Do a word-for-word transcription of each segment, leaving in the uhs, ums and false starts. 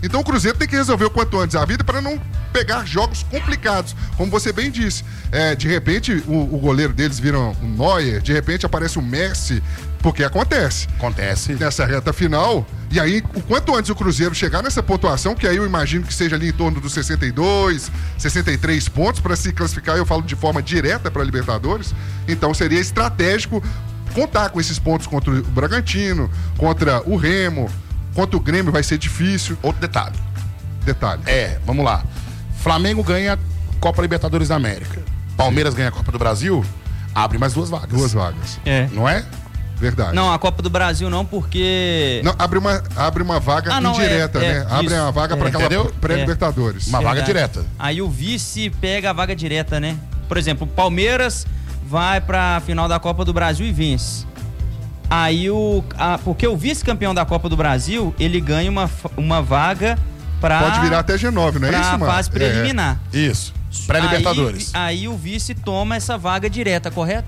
Então o Cruzeiro tem que resolver o quanto antes a vida para não pegar jogos complicados. Como você bem disse, é, de repente o, o goleiro deles vira um Neuer, de repente aparece o Messi, porque acontece. Acontece. Nessa reta final, e aí o quanto antes o Cruzeiro chegar nessa pontuação, que aí eu imagino que seja ali em torno dos sessenta e dois, sessenta e três pontos para se classificar, eu falo de forma direta para a Libertadores, então seria estratégico contar com esses pontos contra o Bragantino, contra o Remo, contra o Grêmio vai ser difícil. Outro detalhe. Detalhe. É, vamos lá. Flamengo ganha Copa Libertadores da América. Palmeiras ganha a Copa do Brasil, abre mais duas vagas. Duas vagas. É. Não é? Verdade. Não, a Copa do Brasil não, porque... Não, abre uma, abre uma vaga ah, não, indireta, é, é, né? Abre isso. uma vaga para É. aquela pré-Libertadores. Uma vaga Verdade. direta. Aí o vice pega a vaga direta, né? Por exemplo, o Palmeiras vai pra final da Copa do Brasil e vence. Aí o... A, porque o vice-campeão da Copa do Brasil, ele ganha uma, uma vaga pra... Pode virar até G nove, não é pra isso, mano? fase preliminar. É. Isso. Pré-Libertadores. Aí, aí o vice toma essa vaga direta, correto?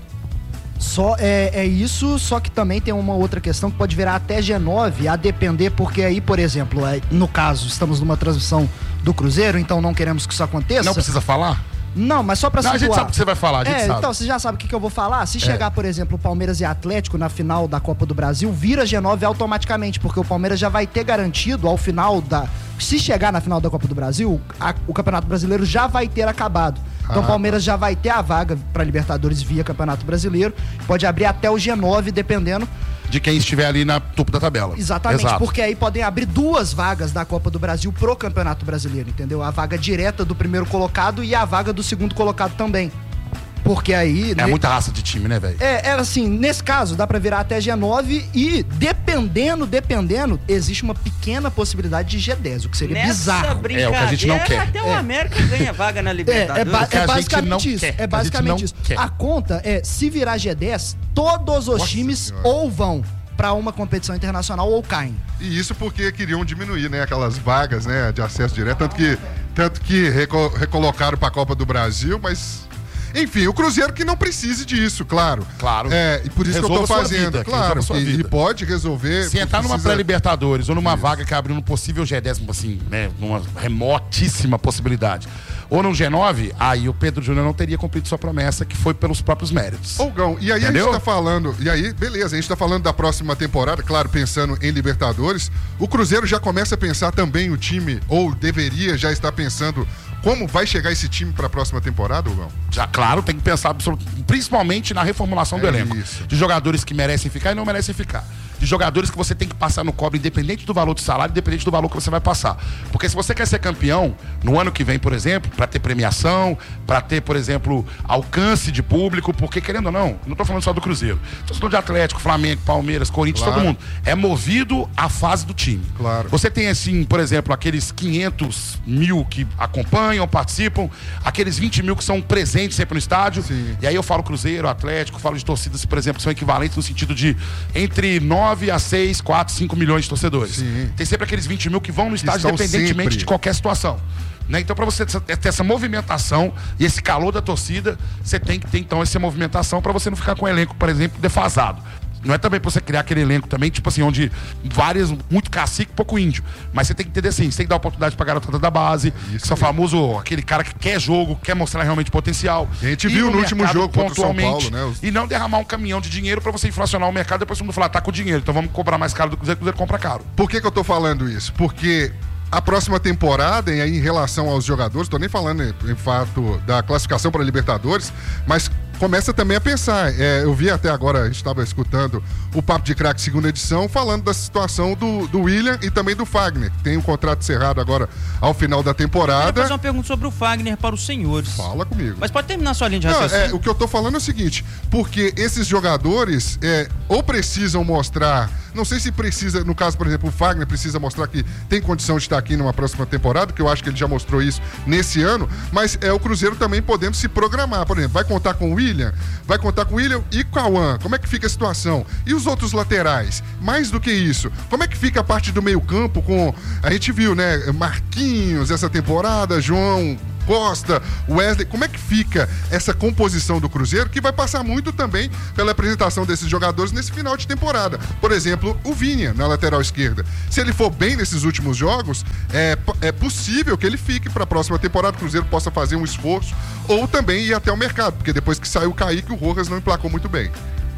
Só é, é isso, só que também tem uma outra questão que pode virar até G nove, a depender, porque aí, por exemplo, é, no caso, estamos numa transmissão do Cruzeiro, então não queremos que isso aconteça. Não precisa falar? Não, mas só pra Não, situar. a gente sabe o que você vai falar, a gente É, sabe. então, você já sabe o que, que eu vou falar? Se É. chegar, por exemplo, o Palmeiras e Atlético na final da Copa do Brasil, vira G nove automaticamente, porque o Palmeiras já vai ter garantido ao final da... Se chegar na final da Copa do Brasil, a- o Campeonato Brasileiro já vai ter acabado. Então o Ah, Palmeiras já vai ter a vaga pra Libertadores via Campeonato Brasileiro. Pode abrir até o G nove, dependendo. De quem estiver ali na topo da tabela. Exatamente, Exato. porque aí podem abrir duas vagas da Copa do Brasil pro Campeonato Brasileiro, entendeu? A vaga direta do primeiro colocado e a vaga do segundo colocado também. Porque aí... É ne- muita raça de time, né, velho? É, é assim, nesse caso dá pra virar até G nove e dependendo, dependendo, existe uma pequena possibilidade de G dez, o que seria Nessa bizarro. brincadeira, É, o que a gente não quer. até o É. América ganha vaga na É, é, Libertadores. ba- que é a gente basicamente não isso. quer, que É a basicamente gente não isso. quer. A conta é, se virar G dez, todos os Nossa times Senhora. ou vão pra uma competição internacional ou caem. E isso porque queriam diminuir, né, aquelas vagas, né, de acesso direto, tanto que, tanto que reco- recolocaram para a Copa do Brasil, mas enfim, o Cruzeiro que não precise disso, claro. Claro. É, e por isso Resolva que eu tô sua fazendo, vida, que claro, resolva sua e, vida. e pode resolver. Se entrar numa precisa- pré-Libertadores ou numa Isso. vaga que abriu um possível G dez, assim, né, numa remotíssima possibilidade, ou num G nove, aí o Pedro Júnior não teria cumprido sua promessa, que foi pelos próprios méritos. Ô, Gão, e aí Entendeu? a gente tá falando, e aí, beleza, a gente tá falando da próxima temporada, claro, pensando em Libertadores. O Cruzeiro já começa a pensar também o time, ou deveria já estar pensando como vai chegar esse time para a próxima temporada, ô, Gão? Já, claro, tem que pensar absolut- principalmente na reformulação do É elenco. isso. De jogadores que merecem ficar e não merecem ficar. De jogadores que você tem que passar no cobre, independente do valor de salário, independente do valor que você vai passar. Porque se você quer ser campeão, no ano que vem, por exemplo, para ter premiação, para ter, por exemplo, alcance de público, porque querendo ou não, não tô falando só do Cruzeiro. Tô falando de Atlético, Flamengo, Palmeiras, Corinthians, Claro. todo mundo. É movido à fase do time. Claro. Você tem, assim, por exemplo, aqueles quinhentos mil que acompanham, participam, aqueles vinte mil que são presentes sempre no estádio. Sim. E aí eu falo Cruzeiro, Atlético, falo de torcidas, por exemplo, que são equivalentes no sentido de entre nove a seis, quatro, cinco milhões de torcedores. Sim. Tem sempre aqueles vinte mil que vão no estádio, estão independentemente sempre. de qualquer situação. Né? Então, para você ter essa movimentação e esse calor da torcida, você tem que ter, então, essa movimentação para você não ficar com o elenco, por exemplo, defasado. Não é também pra você criar aquele elenco também, tipo assim, onde várias, muito cacique, pouco índio. Mas você tem que entender assim, você tem que dar oportunidade pra garotada da base, Isso que é o aí. famoso, aquele cara que quer jogo, quer mostrar realmente potencial. A gente E viu no último mercado jogo contra o São pontualmente, Paulo, né, os- E não derramar um caminhão de dinheiro pra você inflacionar o mercado, depois todo mundo falar, tá com dinheiro, então vamos cobrar mais caro do Cruzeiro, o Cruzeiro compra caro. Por que que eu tô falando isso? Porque a próxima temporada, e aí em relação aos jogadores, tô nem falando em, em fato da classificação para Libertadores, mas começa também a pensar. É, eu vi até agora, a gente estava escutando o Papo de Craque segunda edição, falando da situação do, do William e também do Fagner, que tem um contrato encerrado agora ao final da Eu queria temporada. fazer uma pergunta sobre o Fagner para os senhores. Fala comigo. Mas pode terminar sua linha de Não, raciocínio? é, o que eu tô falando é o seguinte, porque esses jogadores é, ou precisam mostrar, não sei se precisa, no caso, por exemplo, o Fagner precisa mostrar que tem condição de estar aqui numa próxima temporada, que eu acho que ele já mostrou isso nesse ano, mas é o Cruzeiro também podendo se programar, por exemplo, vai contar com o William, vai contar com o William e Cauã, como é que fica a situação? E os outros laterais? Mais do que isso, como é que fica a parte do meio campo com, a gente viu, né, Marquinhos essa temporada, João Costa, Wesley. Como é que fica essa composição do Cruzeiro, que vai passar muito também pela apresentação desses jogadores nesse final de temporada? Por exemplo, o Vinha, na lateral esquerda. Se ele for bem nesses últimos jogos, é, é possível que ele fique para a próxima temporada, o Cruzeiro possa fazer um esforço ou também ir até o mercado, porque depois que saiu o Kaique, o Rojas não emplacou muito bem.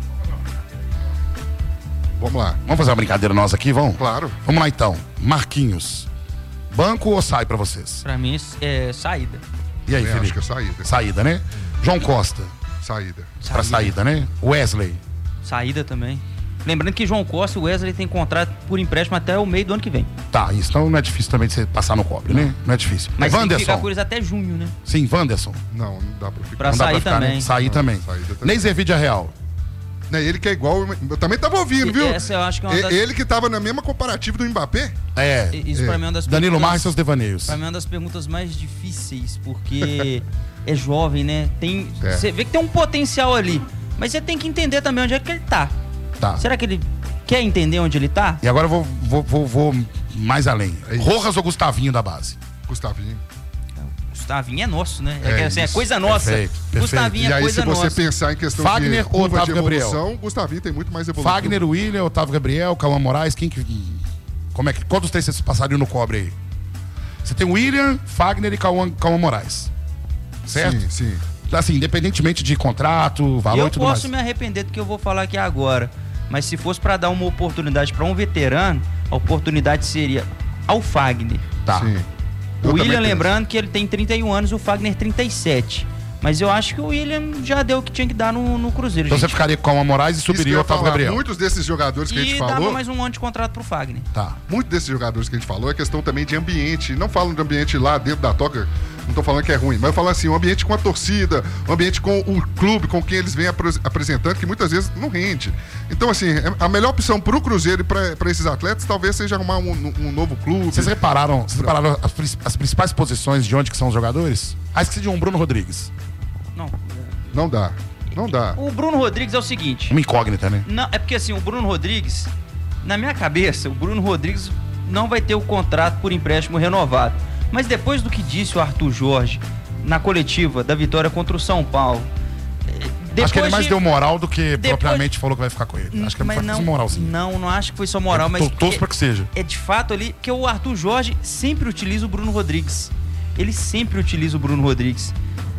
Vamos lá. Vamos fazer uma brincadeira nossa aqui, vamos? Claro. Vamos lá então. Marquinhos, banco ou sai pra vocês? Pra mim, é saída. E aí, Eu Felipe? acho que é saída. Saída, né? João Costa, Saída. pra saída, né? Wesley. Saída também. Lembrando que João Costa e o Wesley tem contrato por empréstimo até o meio do ano que vem. Tá, isso então não é difícil também de você passar no cobre, né? Não é difícil. Mas tem que Wanderson. ficar com eles até junho, né? Sim, Wanderson. Não, não dá pra ficar. Pra Não dá sair pra ficar, também. né? Sair Não, também. saída também. Neiser Vidia Real. Né, ele que é igual. Eu também tava ouvindo, E viu? essa eu acho que é uma E- das- Ele que tava na mesma comparativa do Mbappé. É. Isso É. pra mim é uma das Danilo perguntas- Marques e seus devaneios. Pra mim é uma das perguntas mais difíceis, porque é jovem, né? Tem, É. você vê que tem um potencial ali, mas você tem que entender também onde é que ele tá. Tá. Será que ele quer entender onde ele tá? E agora eu vou, vou, vou, vou mais além. É isso. Rojas ou Gustavinho da base? Gustavinho. Gustavinho é nosso, né? É É, que, assim, é isso. coisa nossa. Perfeito, perfeito. Gustavinho E é aí, coisa se você nossa. pensar em questão Fagner de ou curva de Otávio Gabriel? evolução, Gustavinho tem muito mais evolução. Fagner, William, Otávio Gabriel, Cauã Moraes, quem que. Como é que. Qual dos três vocês passariam no cobre aí? Você tem William, Fagner e Cauã, Cauã Moraes. Certo? Sim, sim. Assim, independentemente de contrato, E valor e eu tudo mais. posso me arrepender do que eu vou falar aqui agora. Mas se fosse pra dar uma oportunidade pra um veterano, a oportunidade seria ao Fagner. Tá. Sim. O Eu também William, penso. lembrando que ele tem trinta e um anos e o Fagner trinta e sete. Mas eu acho que o William já deu o que tinha que dar no, no Cruzeiro. Então você gente. ficaria com Cauã Moraes e Isso que eu subiria o ia Otávio falar, Gabriel. Muitos desses jogadores que a E gente dava falou. mais um ano de contrato pro Fagner. Tá. Muitos desses jogadores que a gente falou é questão também de ambiente. Não falam de ambiente lá dentro da toca, não tô falando que é ruim, mas eu falo assim, um ambiente com a torcida, um ambiente com o clube, com quem eles vêm apres- apresentando, que muitas vezes não rende. Então, assim, a melhor opção pro Cruzeiro e pra, pra esses atletas talvez seja arrumar um, um novo clube. Vocês repararam, vocês repararam as, prin- as principais posições de onde que são os jogadores? Ah, esqueci de um, Bruno Rodrigues. Não. Não dá. Não dá. O Bruno Rodrigues é o seguinte. Uma incógnita, né? Não, é porque assim, o Bruno Rodrigues, na minha cabeça, o Bruno Rodrigues não vai ter o contrato por empréstimo renovado. Mas depois do que disse o Arthur Jorge na coletiva da vitória contra o São Paulo. eh, Depois Acho que ele mais de- deu moral do que depois- propriamente falou que vai ficar com ele. Acho que ele mas foi não, com moralzinho. não, não acho que foi só moral, mas Eu torço é- pra que seja. é de fato ali que o Arthur Jorge sempre utiliza o Bruno Rodrigues. Ele sempre utiliza o Bruno Rodrigues.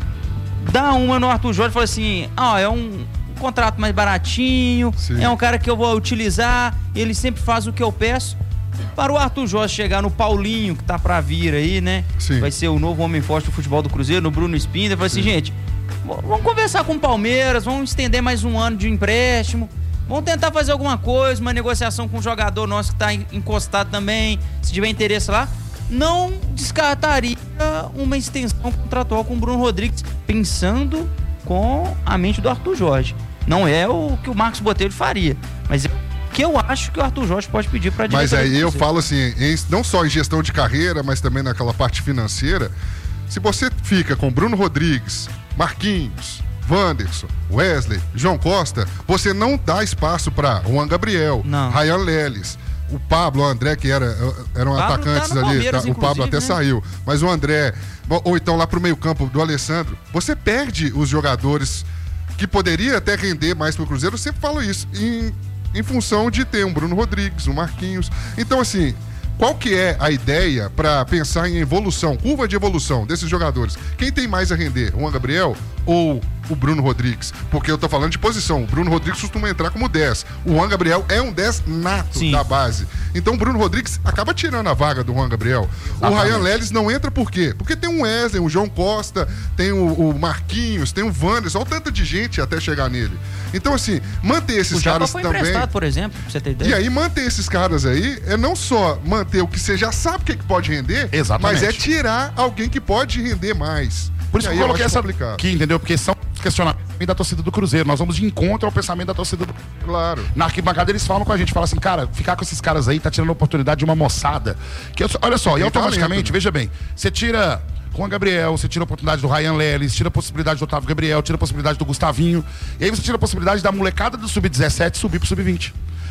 Dá uma no Arthur Jorge e fala assim: ó, é um contrato mais baratinho, Sim. é um cara que eu vou utilizar, ele sempre faz o que eu peço. Para o Arthur Jorge chegar no Paulinho, que tá pra vir aí, né? Sim. Vai ser o novo homem forte do futebol do Cruzeiro, no Bruno Spinda, fala assim, gente, v- vamos conversar com o Palmeiras, vamos estender mais um ano de empréstimo, vamos tentar fazer alguma coisa, uma negociação com um jogador nosso que tá en- encostado também, se tiver interesse lá. Não descartaria uma extensão contratual com o Bruno Rodrigues, pensando com a mente do Arthur Jorge. Não é o que o Marcos Botelho faria, mas é o que eu acho que o Arthur Jorge pode pedir para a Mas diretoria do aí eu Cruzeiro. falo assim, em- não só em gestão de carreira, mas também naquela parte financeira. Se você fica com Bruno Rodrigues, Marquinhos, Wanderson, Wesley, João Costa, você não dá espaço para Juan Gabriel, Não. Ryan Leles, o Pablo, o André, que era, eram Pablo atacantes tá no ali, Palmeiras, tá? O Pablo inclusive, até né? saiu. Mas o André, ou- ou então lá pro meio campo do Alessandro, você perde os jogadores que poderia até render mais pro Cruzeiro, eu sempre falo isso, em, em função de ter um Bruno Rodrigues, um Marquinhos. Então, assim, qual que é a ideia para pensar em evolução, curva de evolução desses jogadores? Quem tem mais a render, o Juan Gabriel ou o Bruno Rodrigues? Porque eu tô falando de posição. O Bruno Rodrigues costuma entrar como dez. O Juan Gabriel é um dez nato Sim. da base. Então o Bruno Rodrigues acaba tirando a vaga do Juan Gabriel. O Ryan Leles não entra por quê? Porque tem um Wesley, o João Costa, tem o, o Marquinhos, tem o Wanderson, olha o tanto de gente até chegar nele. Então, assim, manter esses O Japa caras foi também. emprestado, por exemplo, pra você ter ideia. E aí, manter esses caras aí é não só manter o que você já sabe que, é que pode render, Exatamente. mas é tirar alguém que pode render mais. Por isso E que aí eu coloquei acho essa complicado. aqui, entendeu? Porque são questionamentos também da torcida do Cruzeiro. Nós vamos de encontro ao pensamento da torcida do Claro. Na arquibancada eles falam com a gente, falam assim, cara, ficar com esses caras aí tá tirando a oportunidade de uma moçada. Que eu- olha só, e Tem automaticamente, talento, né? veja bem, você tira Juan Gabriel, você tira a oportunidade do Ryan Leles, tira a possibilidade do Otávio Gabriel, tira a possibilidade do Gustavinho, e aí você tira a possibilidade da molecada do sub dezessete subir pro sub vinte.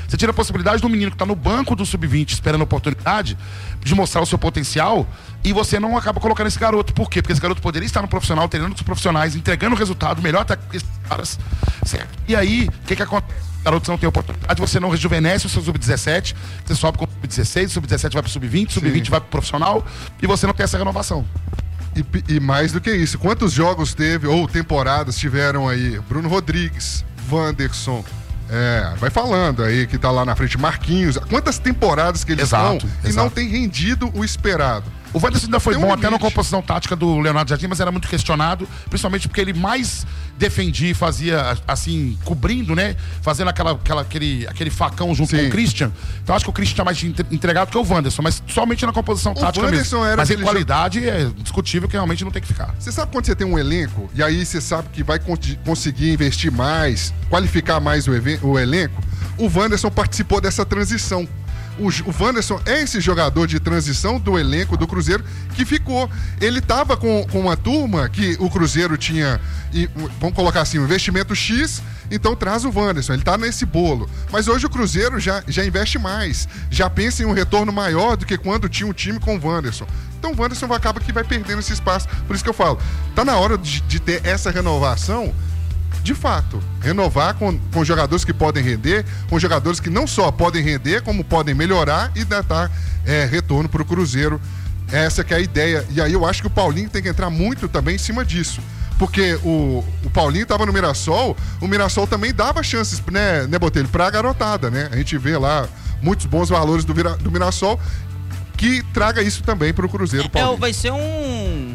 Você tira a possibilidade do menino que tá no banco do sub vinte esperando a oportunidade de mostrar o seu potencial e você não acaba colocando esse garoto. Por quê? Porque esse garoto poderia estar no profissional, treinando com os profissionais, entregando o resultado melhor até que esses caras, certo? E aí, o que que acontece? Garotos não tem oportunidade, você não rejuvenesce o seu sub dezessete, você sobe com o sub dezesseis, sub dezessete vai pro sub vinte, sub vinte vai pro profissional e você não tem essa renovação. E, e mais do que isso, quantos jogos teve ou temporadas tiveram aí? Bruno Rodrigues, Wanderson, é, vai falando aí que tá lá na frente, Marquinhos, quantas temporadas que eles Exato, estão e exato. não tem rendido o esperado. O Wanderson ainda foi Tem um bom até na limite. composição tática do Leonardo Jardim, mas era muito questionado, principalmente porque ele mais defendia e fazia, assim, cobrindo, né? Fazendo aquela, aquela, aquele, aquele facão junto Sim. com o Christian. Então acho que o Christian tinha mais entre- entregado que o Wanderson, mas somente na composição tática Wanderson mesmo. era Mas em aquele qualidade é discutível que realmente não tem que ficar. Você sabe quando você tem um elenco e aí você sabe que vai con- conseguir investir mais, qualificar mais o, even- o elenco? O Wanderson participou dessa transição. O, J- o Wanderson é esse jogador de transição do elenco do Cruzeiro que ficou. Ele tava com, com uma turma que o Cruzeiro tinha, e, vamos colocar assim, um investimento X, então traz o Wanderson, ele tá nesse bolo. Mas hoje o Cruzeiro já, já investe mais, já pensa em um retorno maior do que quando tinha um time com o Wanderson. Então o Wanderson vai- acaba que vai perdendo esse espaço. Por isso que eu falo, tá na hora de, de ter essa renovação. De fato, renovar com, com jogadores que podem render, com jogadores que não só podem render, como podem melhorar e dar é, retorno para o Cruzeiro. Essa que é a ideia. E aí eu acho que o Paulinho tem que entrar muito também em cima disso. Porque o, o Paulinho estava no Mirassol, o Mirassol também dava chances, né, né Botelho, para a garotada, né? A gente vê lá muitos bons valores do, Vira, do Mirassol, que traga isso também para o Cruzeiro, É, Paulinho. vai ser um...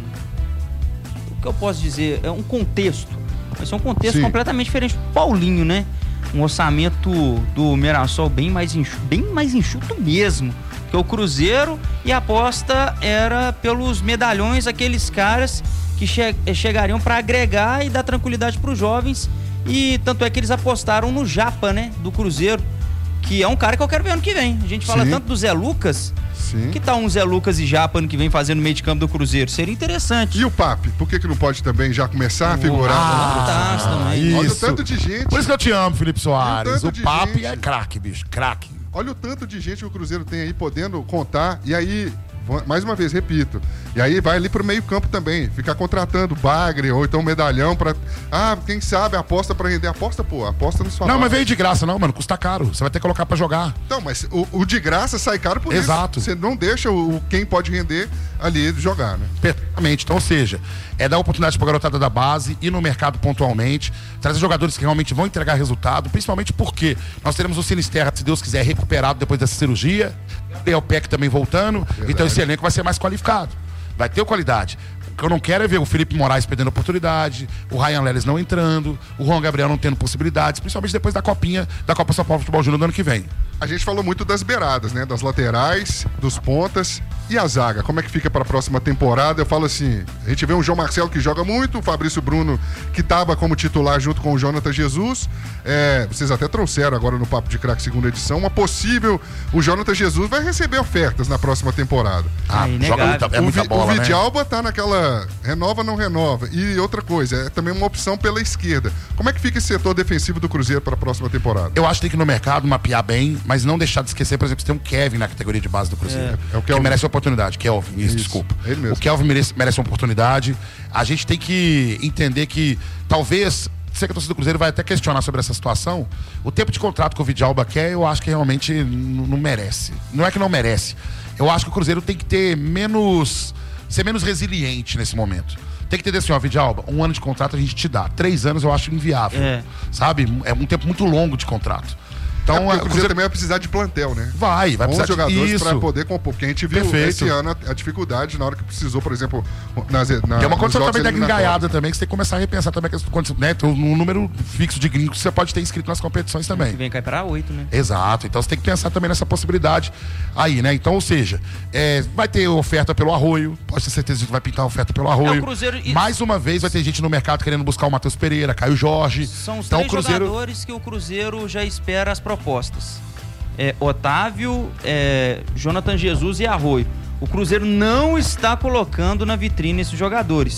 O que eu posso dizer? É um contexto. Vai ser um contexto Sim. completamente diferente do Paulinho, né? Um orçamento do Mirassol bem mais enxuto, bem mais enxuto mesmo. Que o Cruzeiro, e a aposta era pelos medalhões, aqueles caras que che chegariam para agregar e dar tranquilidade para os jovens. E tanto é que eles apostaram no Japa, né? Do Cruzeiro, que é um cara que eu quero ver ano que vem. A gente fala Sim. tanto do Zé Lucas. Sim. Que tal um Zé Lucas e Japa ano que vem fazendo meio de campo do Cruzeiro? Seria interessante. E o Pape, por que, que não pode também já começar a figurar? Ah, tá, também. Olha o isso. tanto de gente. Por isso que eu te amo, Felipe Soares. tanto O de papo gente. é craque, bicho, craque. Olha o tanto de gente que o Cruzeiro tem aí podendo contar. E aí, mais uma vez, repito. E aí vai ali pro meio campo também. Ficar contratando bagre ou então medalhão pra... Ah, quem sabe, aposta pra render. Aposta, pô, aposta no sua Não, mas base. veio de graça, não, mano. Custa caro. Você vai ter que colocar pra jogar. Então, mas o, o de graça sai caro por Exato. isso. Você não deixa o, o quem pode render ali jogar, né? Perfeitamente. Então, ou seja, é dar oportunidade pra garotada da base, ir no mercado pontualmente, trazer jogadores que realmente vão entregar resultado, principalmente porque nós teremos o Sinisterra, se Deus quiser, recuperado depois dessa cirurgia, Gabriel Peck também voltando, então esse elenco vai ser mais qualificado. Vai ter qualidade. O que eu não quero é ver o Felipe Moraes perdendo oportunidade, o Ryan Leles não entrando, o Juan Gabriel não tendo possibilidades, principalmente depois da copinha, da Copa São Paulo Futebol Júnior do ano que vem. A gente falou muito das beiradas, né? Das laterais, dos pontas e a zaga. Como é que fica para a próxima temporada? Eu falo assim, a gente vê um João Marcelo que joga muito, o Fabrício Bruno que estava como titular junto com o Jonathan Jesus. É, vocês até trouxeram agora no Papo de Craque segunda edição, uma possível... O Jonathan Jesus vai receber ofertas na próxima temporada. Ah, joga muita, é o muita Vi- bola, o né? Vidalba tá naquela renova, não renova. E outra coisa, é também uma opção pela esquerda. Como é que fica esse setor defensivo do Cruzeiro para a próxima temporada? Eu acho que tem que ir no mercado mapear bem, mas não deixar de esquecer, por exemplo, que tem um Kevin na categoria de base do Cruzeiro. É o que Kelvin. merece uma oportunidade. Kelvin, isso, Isso, desculpa. ele mesmo. O Kelvin merece, merece uma oportunidade. A gente tem que entender que talvez. Sei que a torcida do Cruzeiro vai até questionar sobre essa situação. O tempo de contrato que o Vidalba quer, eu acho que realmente n- não merece. Não é que não merece. Eu acho que o Cruzeiro tem que ter menos. Ser menos resiliente nesse momento. Tem que entender assim, ó, Vidalba, um ano de contrato a gente te dá. Três anos eu acho inviável. É. Sabe? É um tempo muito longo de contrato. Então, Então, é, a- o Cruzeiro também vai precisar de plantel, né? vai, vai Bons precisar jogadores isso. para poder compor. Porque a gente viu Perfeito. esse ano a, a dificuldade na hora que precisou, por exemplo, nas, na, Que é uma nos condição jogos também da eliminatórios. gringaiada também, que você tem que começar a repensar também que as condições, né? Tem um número fixo de gringos que você pode ter inscrito nas competições Que também. vem cair para oito, né? Exato, então você tem que pensar também nessa possibilidade aí, né? Então, ou seja, é, vai ter oferta pelo Arroio, pode ter certeza que vai pintar oferta pelo Arroio. É, o Cruzeiro- Mais uma vez vai ter gente no mercado querendo buscar o Matheus Pereira, Caio Jorge. São os então, três o Cruzeiro... jogadores que o Cruzeiro já espera as propostas. É, Otávio, é, Jonathan Jesus e Arroio. O Cruzeiro não está colocando na vitrine esses jogadores.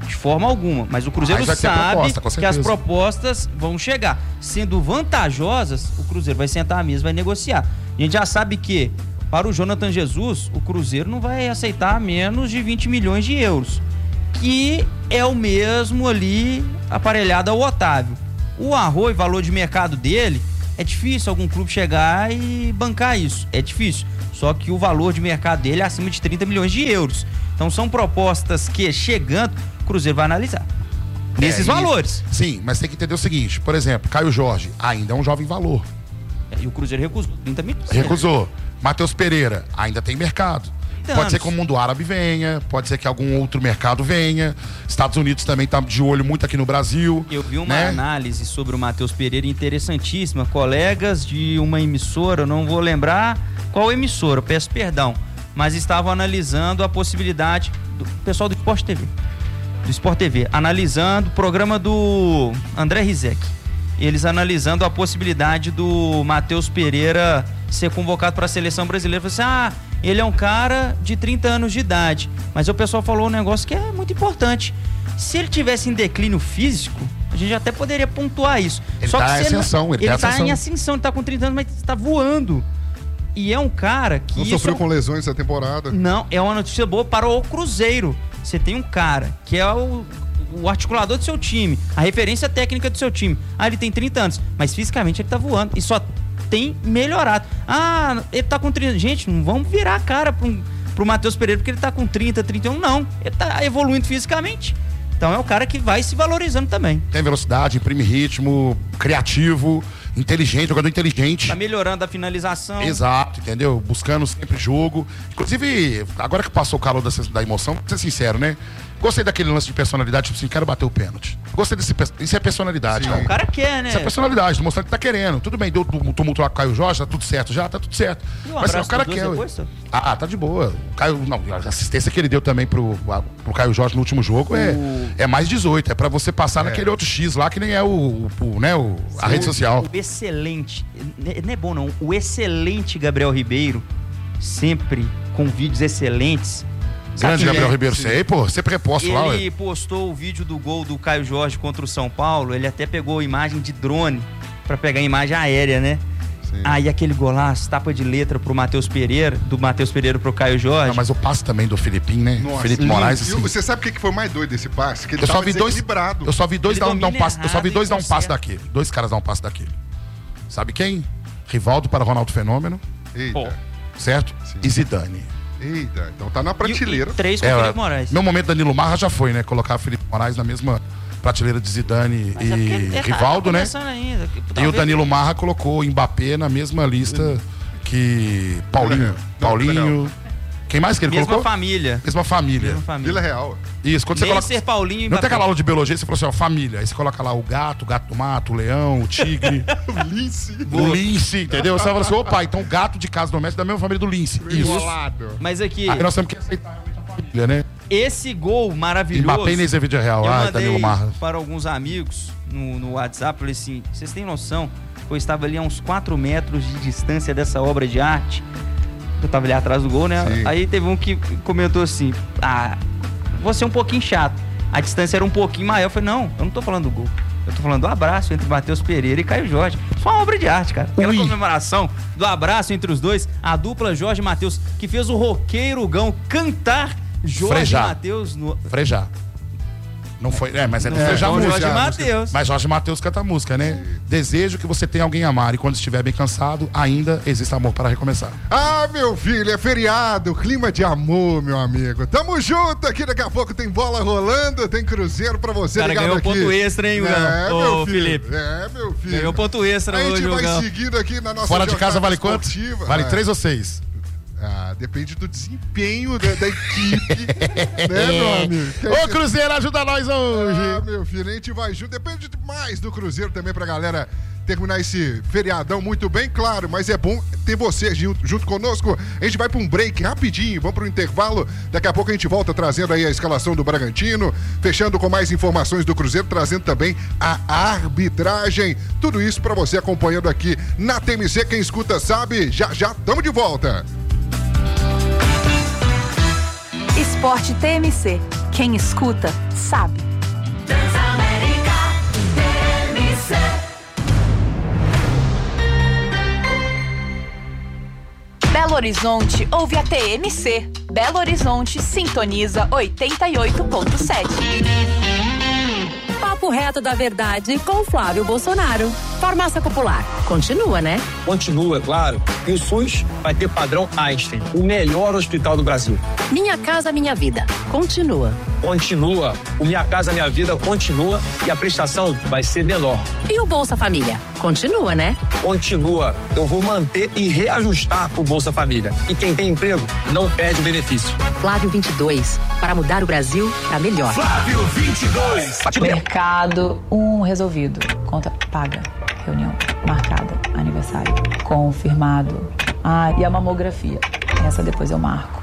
de forma alguma. Mas o Cruzeiro Mas vai ter sabe proposta, com que as certeza. propostas vão chegar. Sendo vantajosas, o Cruzeiro vai sentar à mesa, vai negociar. A gente já sabe que, para o Jonathan Jesus, o Cruzeiro não vai aceitar menos de vinte milhões de euros. Que é o mesmo ali aparelhado ao Otávio. O Arroio, valor de mercado dele, é difícil algum clube chegar e bancar isso. É difícil. Só que o valor de mercado dele é acima de trinta milhões de euros. Então são propostas que, chegando, o Cruzeiro vai analisar. Nesses É, e- valores. Sim, mas tem que entender o seguinte, por exemplo, Caio Jorge ainda é um jovem valor. E o Cruzeiro recusou trinta milhões. Recusou. Matheus Pereira ainda tem mercado. trinta Pode ser anos. que o mundo árabe venha, pode ser que algum outro mercado venha. Estados Unidos também tá de olho muito aqui no Brasil. Eu vi uma né? análise sobre o Matheus Pereira interessantíssima. Colegas de uma emissora, eu não vou lembrar qual emissora, eu peço perdão, mas estavam analisando a possibilidade do pessoal do Sport T V. Do Sport T V, analisando o programa do André Rizek. Eles analisando a possibilidade do Matheus Pereira ser convocado para a seleção brasileira. Falei assim, ah, ele é um cara de trinta anos de idade. Mas o pessoal falou um negócio que é muito importante. Se ele tivesse em declínio físico, a gente até poderia pontuar isso. Ele Só tá que em se ele, ascensão, não, ele ele tá em tá ascensão. em ascensão, ele tá com trinta anos, mas tá voando. E é um cara que Não isso sofreu é um- com lesões essa temporada. não, é uma notícia boa para o Cruzeiro. Você tem um cara que é o, o articulador do seu time, a referência técnica do seu time. Ah, ele tem trinta anos, mas fisicamente ele tá voando e só tem melhorado. Ah, ele tá com trinta. Gente, não vamos virar a cara pro, pro Matheus Pereira porque ele tá com trinta, trinta e um, não. Ele tá evoluindo fisicamente. Então é um cara que vai se valorizando também. Tem velocidade, imprime ritmo, criativo, inteligente, jogador inteligente. Tá melhorando a finalização. Exato, entendeu? Buscando sempre jogo. Inclusive, agora que passou o calor da, da emoção, vou ser sincero, né? Gostei daquele lance de personalidade, tipo assim, quero bater o pênalti. Gostei desse. pe- Isso é personalidade, O cara. cara quer, né? Isso é personalidade, tô mostrando que tá querendo. Tudo bem, deu o tumulto lá com o Caio Jorge, tá tudo certo já, tá tudo certo. E um Mas abraço o cara pros quer. dois ué. depois, senhor? Ah, tá de boa. O Caio, não, a assistência que ele deu também pro, a- pro Caio Jorge no último jogo é, é mais dezoito. É pra você passar naquele outro X lá que nem é o, o- o, né, o, a rede social. O excelente, n- não é bom não, o excelente Gabriel Ribeiro, sempre com vídeos excelentes. Sabe Grande quem Gabriel é? Ribeiro, sei, pô, sempre reposto lá, ué. Ele postou o vídeo do gol do Caio Jorge contra o São Paulo, ele até pegou imagem de drone pra pegar a imagem aérea, né? Sim. Aí aquele golaço, tapa de letra pro Matheus Pereira, do Matheus Pereira pro Caio Jorge. Não, mas o passe também do Filipinho, né? Nossa, Felipe lindo. Moraes, E assim. você sabe o que que foi mais doido desse passe? Que ele Eu só tava vi dois. desequilibrado. Eu só vi dois Ele dar um, dar um domina passe. Eu só vi errado dois e dar um passe conserta. daquele. Dois caras dar um passe daquele. Sabe quem? Rivaldo para Ronaldo Fenômeno, Eita, Pô. certo? Sim. E Zidane. eita. Então tá na E- prateleira. E, três com É, o Felipe Moraes. Meu momento Danilo Marra já foi, né? Colocar Felipe Moraes na mesma prateleira de Zidane Mas é porque e ele tá Rivaldo, né? começando ainda. Que E o talvez- Danilo Marra colocou o Mbappé na mesma lista que Paulinho. Não, Paulinho. Quem mais que ele Mesma colocou? família. Mesma família. Mesma família. Vila Real. Isso, quando você Nem coloca. ser Paulinho e Não tem Mbappé. aquela aula de biologia, você falou assim, ó, família. Aí você coloca lá o gato, o gato do mato, o leão, o tigre, O Lince. o lince, entendeu? Você fala assim, opa, então gato de casa doméstica da mesma família do lince. Isso. Enrolado. Mas aqui, Aí nós temos que aceitar realmente a família, né? esse gol maravilhoso. Mbappé e Neymar vídeo real. Eu Ah, mandei Danilo Marra. para alguns amigos no, no WhatsApp, falei assim, vocês têm noção que eu estava ali a uns quatro metros de distância dessa obra de arte? Eu estava ali atrás do gol, né? Sim. Aí teve um que comentou assim, ah, você é um pouquinho chato. A distância era um pouquinho maior. Eu falei, não, eu não tô falando do gol. Eu tô falando do abraço entre Matheus Pereira e Caio Jorge. Isso é uma obra de arte, cara. Aquela Ui. comemoração do abraço entre os dois, a dupla Jorge e Matheus, que fez o roqueiro Gão cantar Jorge Frejar. e Matheus no... Frejar. Não foi, é, mas é, Não é foi já com música. Jorge a Matheus. Mas Jorge Matheus canta música, né? Desejo que você tenha alguém a amar e quando estiver bem cansado, ainda existe amor para recomeçar. Ah, meu filho, é feriado, clima de amor, meu amigo. Tamo junto aqui, daqui a pouco tem bola rolando, tem Cruzeiro pra você Cara, ligado ganhou aqui. ponto extra, hein, Gugão? É, Ô, meu filho. Felipe. É, meu filho. Ganhou ponto extra A gente hoje, vai Gugão. seguindo aqui na nossa Fora de casa jornada vale quanto? esportiva. Vale Ah, três ou seis? Ah, depende do desempenho da, da equipe, né, meu amigo? Que Ô, Cruzeiro, ajuda nós hoje! Ah, meu filho, a gente vai junto. Depende mais do Cruzeiro também pra galera terminar esse feriadão muito bem, claro, mas é bom ter você junto, junto conosco. A gente vai pra um break rapidinho, vamos pro intervalo. Daqui a pouco a gente volta trazendo aí a escalação do Bragantino, fechando com mais informações do Cruzeiro, trazendo também a arbitragem. Tudo isso pra você acompanhando aqui na T M C. Quem escuta sabe, já já tamo de volta. Esporte T M C. Quem Quem escuta, sabe. Transamérica T M C. Belo Horizonte ouve a T M C. Belo Horizonte sintoniza oitenta e oito ponto sete. Papo reto da verdade com Flávio Bolsonaro. Farmácia Popular. Continua, né? Continua, é claro. E o SUS vai ter padrão Einstein, o melhor hospital do Brasil. Minha Casa Minha Vida. Continua. Continua. O Minha Casa Minha Vida continua e a prestação vai ser menor. E o Bolsa Família? Continua, né? Continua. Eu vou manter e reajustar o Bolsa Família. E quem tem emprego não perde o benefício. Flávio vinte e dois. Para mudar o Brasil para melhor. Flávio vinte e dois. Mercado, um resolvido. Conta paga. Reunião marcada. Aniversário confirmado. Ah, e a mamografia. Essa depois eu marco.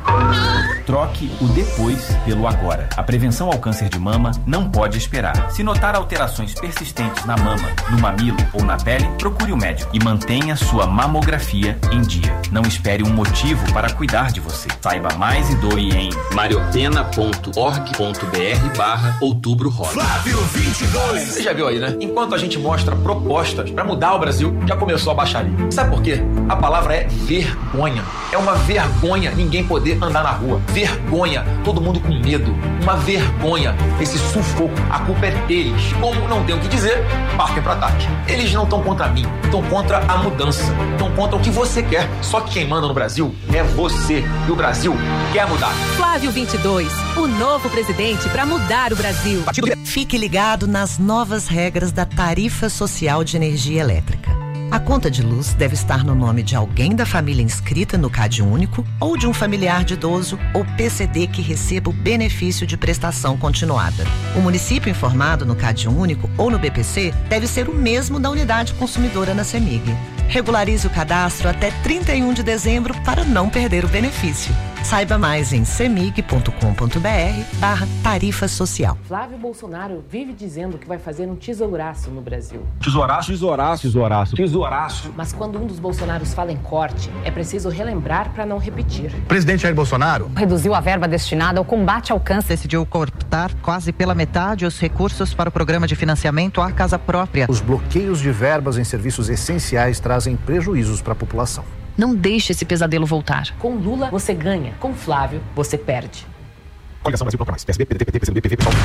Troque o depois pelo agora. A prevenção ao câncer de mama não pode esperar. Se notar alterações persistentes na mama, no mamilo ou na pele, procure o médico e mantenha sua mamografia em dia. Não espere um motivo para cuidar de você. Saiba mais e doe em mariopena ponto org ponto br barra outubro rosa. Flávio vinte e dois. Você já viu aí, né? Enquanto a gente mostra propostas para mudar o Brasil, já começou a baixaria. Sabe por quê? A palavra é vergonha. É uma vergonha ninguém poder andar na rua. Vergonha, todo mundo com medo. Uma vergonha, esse sufoco. A culpa é deles. Como não tem o que dizer, partem para ataque. Eles não estão contra mim, estão contra a mudança. Estão contra o que você quer. Só que quem manda no Brasil é você. E o Brasil quer mudar. Flávio vinte e dois, o novo presidente para mudar o Brasil. Fique ligado nas novas regras da tarifa social de energia elétrica. A conta de luz deve estar no nome de alguém da família inscrita no CAD Único ou de um familiar de idoso ou P C D que receba o benefício de prestação continuada. O município informado no CAD Único ou no B P C deve ser o mesmo da unidade consumidora na CEMIG. Regularize o cadastro até trinta e um de dezembro para não perder o benefício. Saiba mais em cemig ponto com ponto br barra tarifa social. Flávio Bolsonaro vive dizendo que vai fazer um tesouraço no Brasil. Tesouraço, tesouraço, tesouraço, tesouraço. Mas quando um dos Bolsonaros fala em corte, é preciso relembrar para não repetir. Presidente Jair Bolsonaro reduziu a verba destinada ao combate ao câncer. Decidiu cortar quase pela metade os recursos para o programa de financiamento à casa própria. Os bloqueios de verbas em serviços essenciais trazem prejuízos para a população. Não deixe esse pesadelo voltar. Com Lula, você ganha. Com Flávio, você perde. Coligação Brasil Proclamais. P S B, P D T, P T, P C do B, P V, pessoal.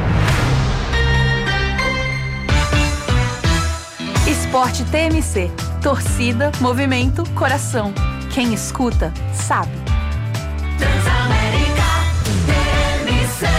Esporte T M C. Torcida, movimento, coração. Quem escuta, sabe. Transamérica T M C.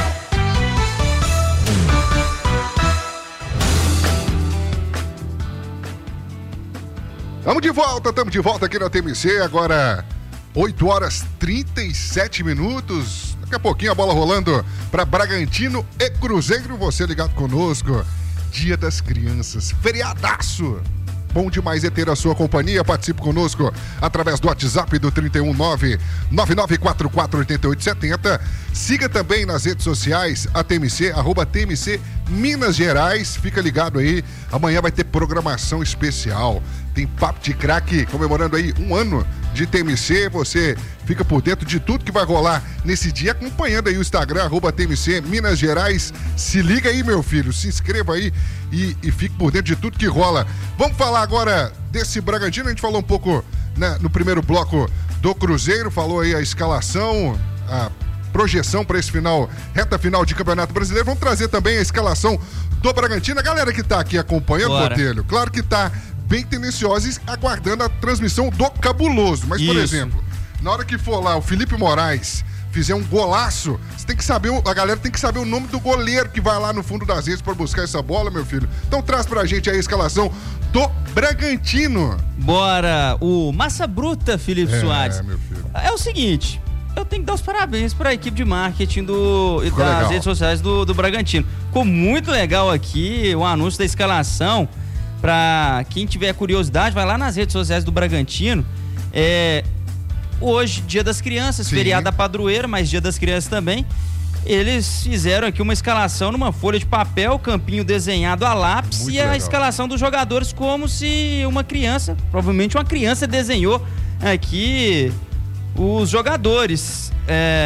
Estamos de volta, estamos de volta aqui na T M C, agora oito horas e trinta e sete minutos. Daqui a pouquinho a bola rolando para Bragantino e Cruzeiro. Você ligado conosco, Dia das Crianças, feriadaço. Bom demais é ter a sua companhia. Participe conosco através do WhatsApp do trinta e um nove nove nove quatro quatro oito oito sete zero. Siga também nas redes sociais a T M C, arroba T M C Minas Gerais. Fica ligado aí, amanhã vai ter programação especial. Tem Papo de Craque comemorando aí um ano de T M C. Você fica por dentro de tudo que vai rolar nesse dia, acompanhando aí o Instagram, arroba T M C Minas Gerais. Se liga aí, meu filho, se inscreva aí e, e fique por dentro de tudo que rola. Vamos falar agora desse Bragantino. A gente falou um pouco, né, no primeiro bloco do Cruzeiro, falou aí a escalação, a projeção para esse final, reta final de Campeonato Brasileiro. Vamos trazer também a escalação do Bragantino. A galera que tá aqui acompanhando, Botelho, claro que tá bem tendenciosa e aguardando a transmissão do Cabuloso. Mas, por Isso. exemplo, na hora que for lá o Felipe Moraes fizer um golaço, você tem que saber, a galera tem que saber o nome do goleiro que vai lá no fundo das redes para buscar essa bola, meu filho. Então traz pra gente aí a escalação do Bragantino. Bora, o Massa Bruta, Felipe é, Soares. Meu filho. É o seguinte, eu tenho que dar os parabéns para a equipe de marketing do, das legal. redes sociais do, do Bragantino. Ficou muito legal aqui o anúncio da escalação. Para quem tiver curiosidade, vai lá nas redes sociais do Bragantino. É, hoje, Dia das Crianças, Sim. feriado da padroeira, mas Dia das Crianças também. Eles fizeram aqui uma escalação numa folha de papel, campinho desenhado a lápis. Muito e legal. A escalação dos jogadores como se uma criança, provavelmente uma criança, desenhou aqui os jogadores. É,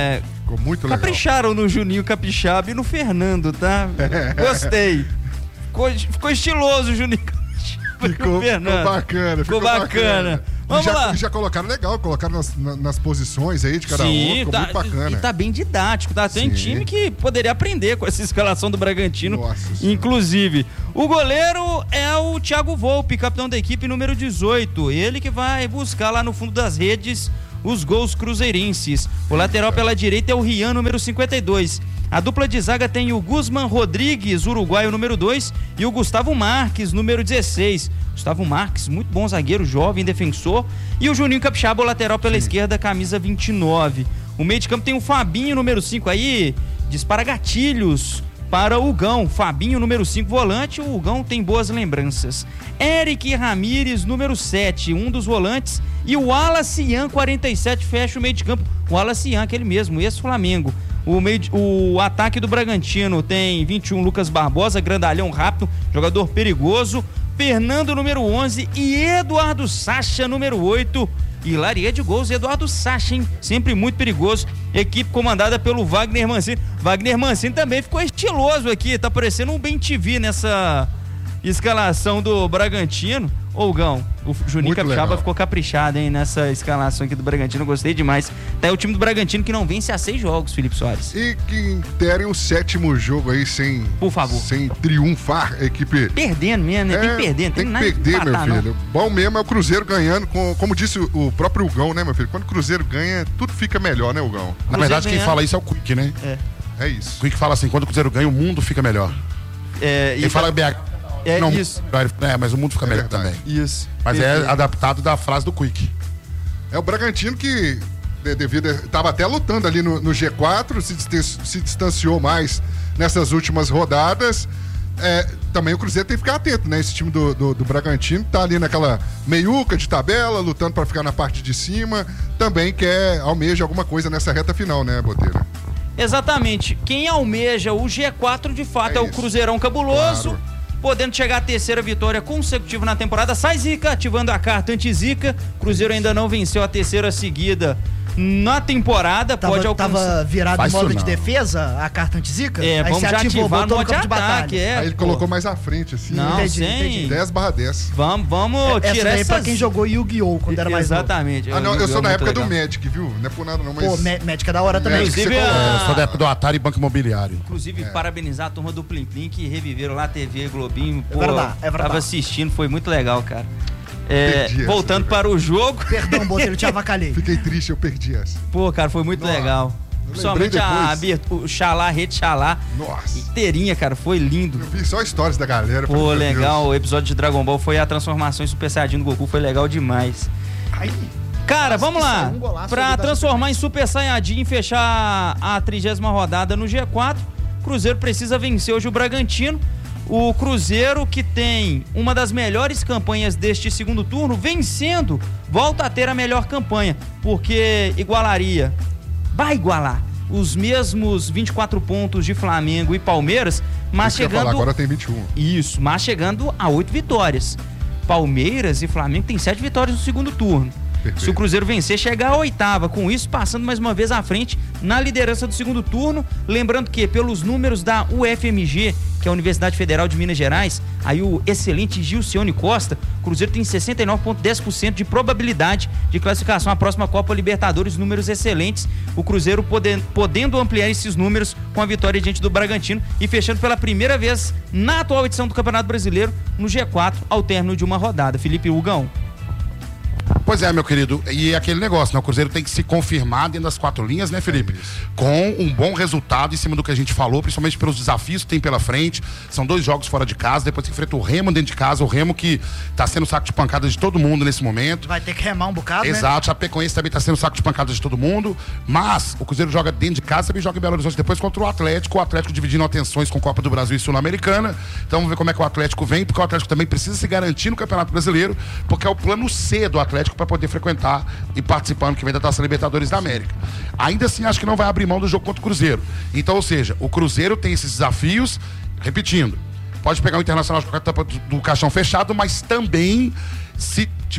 Ficou muito legal. Capricharam no Juninho Capixaba e no Fernando, tá? Gostei. Ficou, ficou estiloso o Juninho Capixaba. Ficou, ficou bacana. Ficou, ficou bacana. bacana. Vamos já, lá. Já colocaram legal, colocaram nas, nas posições aí de cada Sim, um. Ficou tá, muito bacana. E tá bem didático, tá? Tem Sim. time que poderia aprender com essa escalação do Bragantino. Nossa, inclusive. O goleiro é o Thiago Volpe, capitão da equipe número dezoito. Ele que vai buscar lá no fundo das redes os gols cruzeirenses. O lateral pela direita é o Rian, número cinquenta e dois. A dupla de zaga tem o Guzman Rodrigues, uruguaio, número dois, e o Gustavo Marques, número dezesseis. Gustavo Marques, muito bom zagueiro, jovem, defensor. E o Juninho Capixaba, o lateral pela Sim. esquerda, camisa vinte e nove. O meio de campo tem o Fabinho, número cinco, aí dispara gatilhos para o Hugão. Fabinho, número cinco, volante. O Hugão tem boas lembranças. Eric Ramírez, número sete, um dos volantes. E o Wallace Ian, quarenta e sete, fecha o meio de campo. O Wallace Ian, aquele mesmo, ex-Flamengo. O, meio de, o ataque do Bragantino tem vinte e um, Lucas Barbosa, grandalhão rápido, jogador perigoso. Fernando, número onze, e Eduardo Sacha, número oito. Hilaria de gols, Eduardo Sacha, hein? Sempre muito perigoso. Equipe comandada pelo Wagner Mancini. Wagner Mancini também ficou estiloso aqui, tá parecendo um bem T V nessa escalação do Bragantino. Ô, Gão, o Juninho Capixaba ficou caprichado, hein, nessa escalação aqui do Bragantino, gostei demais. Tá aí o time do Bragantino que não vence há seis jogos, Felipe Soares. E que terem o sétimo jogo aí sem, por favor, sem triunfar, a equipe... Perdendo mesmo, né? É, tem que perder, tem, tem que perder, empatar, meu filho. Não. Bom mesmo é o Cruzeiro ganhando, com, como disse o, o próprio Gão, né, meu filho? Quando o Cruzeiro ganha, tudo fica melhor, né, o Gão? Na verdade, quem fala isso é o Quick, né? É. É isso. O Quick fala assim, quando o Cruzeiro ganha, o mundo fica melhor. É, Ele fala B H. É não, isso. É, mas o mundo fica é melhor verdade. também. Isso. Mas é adaptado da frase do Quick. É o Bragantino que, devido, estava até lutando ali no, no G quatro, se, se distanciou mais nessas últimas rodadas. É, também o Cruzeiro tem que ficar atento, né? Esse time do, do, do Bragantino tá ali naquela meiuca de tabela, lutando para ficar na parte de cima. Também quer, almeja alguma coisa nessa reta final, né, Boteira? Exatamente. Quem almeja o G quatro, de fato, é, é o Cruzeirão cabuloso. Claro. Podendo chegar à terceira vitória consecutiva na temporada. Sai zica, ativando a carta anti-zica. Cruzeiro ainda não venceu a terceira seguida na temporada. Tava, pode alcançar. Tava virado Faz em modo isso, de não. defesa, a carta anti-zica? É, aí vamos você já ativou, ativar no botou no modo de campo de ataque. É, aí ele pô. colocou mais à frente, assim. Não, entendi, sem... entendi. dez barra dez. Vamos, vamos é, tirar essa essas... pra quem jogou Yu-Gi-Oh! Quando era mais Exatamente. Ah, não, eu sou é da época legal. do Magic, viu? Não é por nada não, mas... Pô, Magic é da hora também. Inclusive, a... a... Eu sou da época do Atari e Banco Imobiliário. Inclusive, é. parabenizar a turma do Plim Plim que reviveram lá a T V Globinho. Pô, é verdade, é verdade. Tava assistindo, foi muito legal, cara. É, voltando para o jogo. Perdão, Botelho, eu te avacalhei. Fiquei triste, eu perdi essa. Pô, cara, foi muito Nossa, legal. Principalmente a abertura, o Xalá, Rede Xalá. Nossa. Inteirinha, cara, foi lindo. Eu vi só histórias da galera. Pô, legal. Deus. O episódio de Dragon Ball foi a transformação em Super Saiyajin do Goku, foi legal demais. Ai. Cara, Nossa, vamos lá. Um pra transformar em Super Saiyajin e fechar a trigésima rodada no G quatro, o Cruzeiro precisa vencer hoje o Bragantino. O Cruzeiro, que tem uma das melhores campanhas deste segundo turno, vencendo, volta a ter a melhor campanha, porque igualaria, vai igualar os mesmos vinte e quatro pontos de Flamengo e Palmeiras, mas Isso chegando... falar, agora tem vinte e um. Isso, mas chegando a oito vitórias. Palmeiras e Flamengo têm sete vitórias no segundo turno. Perfeito. Se o Cruzeiro vencer, chegar à oitava, com isso passando mais uma vez à frente na liderança do segundo turno, lembrando que pelos números da U F M G, que é a Universidade Federal de Minas Gerais, aí o excelente Gilcione Costa, o Cruzeiro tem sessenta e nove vírgula dez por cento de probabilidade de classificação à próxima Copa Libertadores, números excelentes, o Cruzeiro podendo, podendo ampliar esses números com a vitória diante do Bragantino e fechando pela primeira vez na atual edição do Campeonato Brasileiro no G quatro, ao término de uma rodada. Felipe Hugão. Pois é, meu querido, e aquele negócio, né? O Cruzeiro tem que se confirmar dentro das quatro linhas, né, Felipe? É com um bom resultado em cima do que a gente falou, principalmente pelos desafios que tem pela frente. São dois jogos fora de casa, depois que enfrenta o Remo dentro de casa, o Remo que tá sendo saco de pancada de todo mundo nesse momento. Vai ter que remar um bocado, Exato, né? A Chapecoense também tá sendo saco de pancada de todo mundo, mas o Cruzeiro joga dentro de casa, também joga em Belo Horizonte depois contra o Atlético, o Atlético dividindo atenções com Copa do Brasil e Sul-Americana. Então vamos ver como é que o Atlético vem, porque o Atlético também precisa se garantir no Campeonato Brasileiro, porque é o plano C do Atlético para poder frequentar e participando que vem da Taça Libertadores da América. Ainda assim, acho que não vai abrir mão do jogo contra o Cruzeiro. Então, ou seja, o Cruzeiro tem esses desafios, repetindo, pode pegar o Internacional com a tampa do caixão fechado, mas também, se tiver algum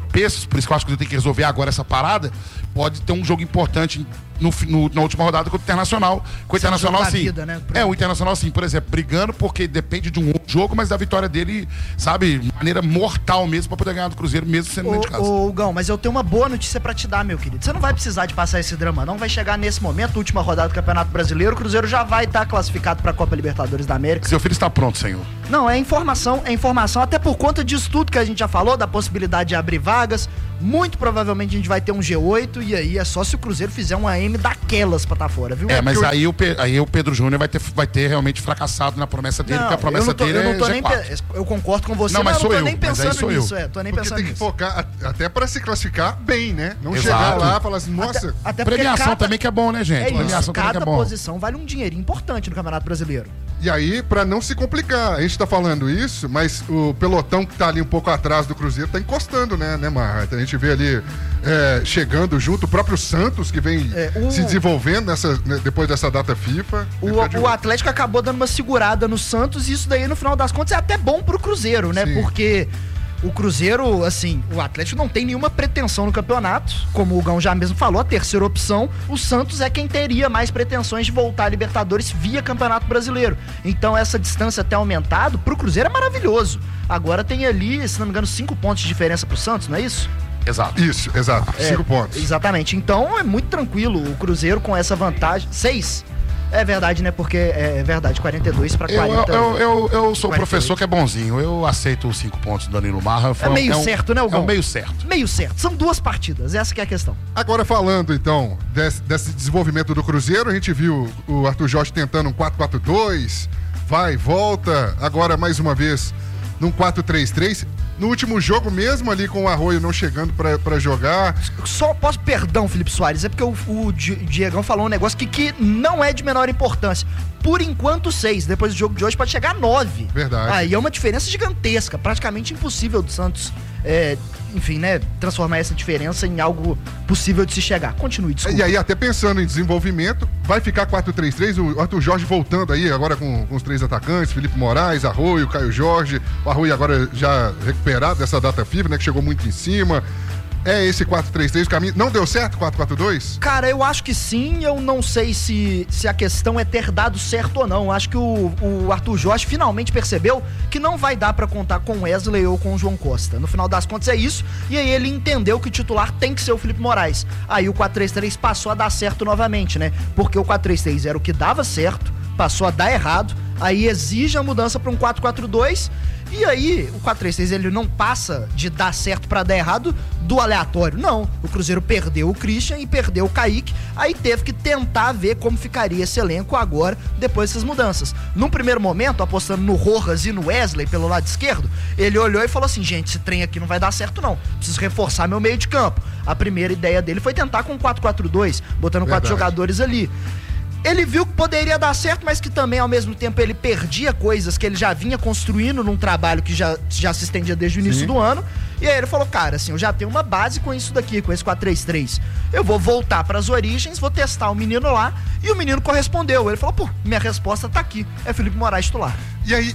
tropeços, por isso que eu acho que ele tem que resolver agora essa parada, pode ter um jogo importante no, no, na última rodada contra o Internacional. Com o Internacional, sim. Vida, né? É, o Internacional, sim, por exemplo, brigando, porque depende de um jogo, mas da vitória dele, sabe, de maneira mortal mesmo, pra poder ganhar do Cruzeiro, mesmo sendo dentro de casa. Ô, Gão, mas eu tenho uma boa notícia pra te dar, meu querido. Você não vai precisar de passar esse drama, não. Vai chegar nesse momento, última rodada do Campeonato Brasileiro, o Cruzeiro já vai estar classificado pra Copa Libertadores da América. Seu filho está pronto, senhor. Não, é informação, é informação, até por conta disso tudo que a gente já falou, da possibilidade de abrir vagas. Muito provavelmente a gente vai ter um G oito, e aí é só se o Cruzeiro fizer uma M daquelas pra estar fora, viu? É, mas eu... aí, o Pe... aí o Pedro Júnior vai ter, vai ter realmente fracassado na promessa dele, não, porque a promessa tô, dele eu não tô é nem pe... Eu concordo com você, não, mas, mas eu não tô eu, nem pensando sou nisso, eu. é, tô nem porque pensando tem que nisso. focar até pra se classificar bem, né? Não Exato. chegar lá e falar assim, nossa... Até, até premiação cada... também que é bom, né, gente? É Premiação isso, também cada que é bom. posição vale um dinheirinho importante no Campeonato Brasileiro. E aí, pra não se complicar, a gente tá falando isso, mas o pelotão que tá ali um pouco atrás do Cruzeiro tá encostando, né, né, Marra? A gente vê ali é, chegando junto, o próprio Santos, que vem é, o... se desenvolvendo nessa, né, depois dessa data FIFA. O, o Atlético acabou dando uma segurada no Santos, e isso daí, no final das contas, é até bom pro Cruzeiro, né? Sim. Porque o Cruzeiro, assim, o Atlético não tem nenhuma pretensão no campeonato. Como o Gão já mesmo falou, a terceira opção, o Santos é quem teria mais pretensões de voltar à Libertadores via Campeonato Brasileiro. Então essa distância até aumentado, pro Cruzeiro é maravilhoso. Agora tem ali, se não me engano, cinco pontos de diferença pro Santos, não é isso? Exato. Isso, exato. É, cinco pontos. Exatamente. Então é muito tranquilo o Cruzeiro com essa vantagem. Seis? É verdade, né? Porque é verdade, quarenta e dois para quarenta. Eu, eu, eu, eu sou o professor que é bonzinho. Eu aceito os cinco pontos do Danilo Marra. É meio é um, certo, né, Gão? É um meio certo. Meio certo. São duas partidas, essa que é a questão. Agora falando, então, desse, desse desenvolvimento do Cruzeiro, a gente viu o Arthur Jorge tentando um quatro quatro dois, vai, volta, agora mais uma vez num quatro três três. No último jogo mesmo ali com o Arroio não chegando pra, pra jogar. Só posso, perdão, Felipe Soares, é porque o, o Diegão falou um negócio que, que não é de menor importância. Por enquanto, seis. Depois do jogo de hoje pode chegar a nove. Verdade. Aí é uma diferença gigantesca, praticamente impossível do Santos, é, enfim, né, transformar essa diferença em algo possível de se chegar. Continue, desculpa. E aí, até pensando em desenvolvimento, vai ficar quatro três três, o Arthur Jorge voltando aí agora com, com os três atacantes, Felipe Moraes, Arroio, Caio Jorge. O Arroio agora já recuperado dessa data FIFA, né, que chegou muito em cima. É esse quatro três três o caminho? Não deu certo quatro quatro dois? Cara, eu acho que sim. Eu não sei se, se a questão é ter dado certo ou não. Acho que o, o Arthur Jorge finalmente percebeu que não vai dar pra contar com o Wesley ou com o João Costa. No final das contas é isso. E aí ele entendeu que o titular tem que ser o Felipe Moraes. Aí o quatro três três passou a dar certo novamente, né? Porque o quatro três três era o que dava certo, passou a dar errado. Aí exige a mudança pra um quatro quatro dois. E aí, o quatro três três ele não passa de dar certo pra dar errado do aleatório. Não, o Cruzeiro perdeu o Christian e perdeu o Kaique. Aí teve que tentar ver como ficaria esse elenco agora, depois dessas mudanças. Num primeiro momento, apostando no Rojas e no Wesley pelo lado esquerdo, ele olhou e falou assim, gente, esse trem aqui não vai dar certo não. Preciso reforçar meu meio de campo. A primeira ideia dele foi tentar com quatro quatro dois, botando Verdade. quatro jogadores ali. Ele viu que poderia dar certo, mas que também, ao mesmo tempo, ele perdia coisas que ele já vinha construindo num trabalho que já, já se estendia desde o início Sim. do ano. E aí ele falou, cara, assim, eu já tenho uma base com isso daqui, com esse quatro três três. Eu vou voltar pras origens, vou testar o menino lá. E o menino correspondeu. Ele falou, pô, minha resposta tá aqui. É Felipe Moraes titular. E aí...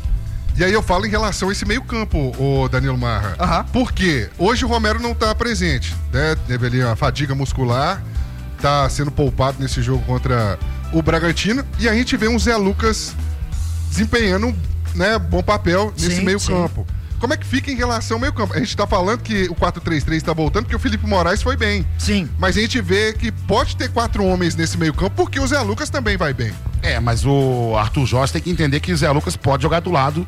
E aí eu falo em relação a esse meio campo, o Danilo Marra. Uhum. Porque hoje o Romero não tá presente, né? Teve ali uma fadiga muscular, tá sendo poupado nesse jogo contra o Bragantino, e a gente vê um Zé Lucas desempenhando, né, bom papel nesse sim, meio sim. campo. Como é que fica em relação ao meio campo? A gente tá falando que o quatro três três tá voltando porque o Felipe Moraes foi bem. Sim. Mas a gente vê que pode ter quatro homens nesse meio campo porque o Zé Lucas também vai bem. É, mas o Arthur Jorge tem que entender que o Zé Lucas pode jogar do lado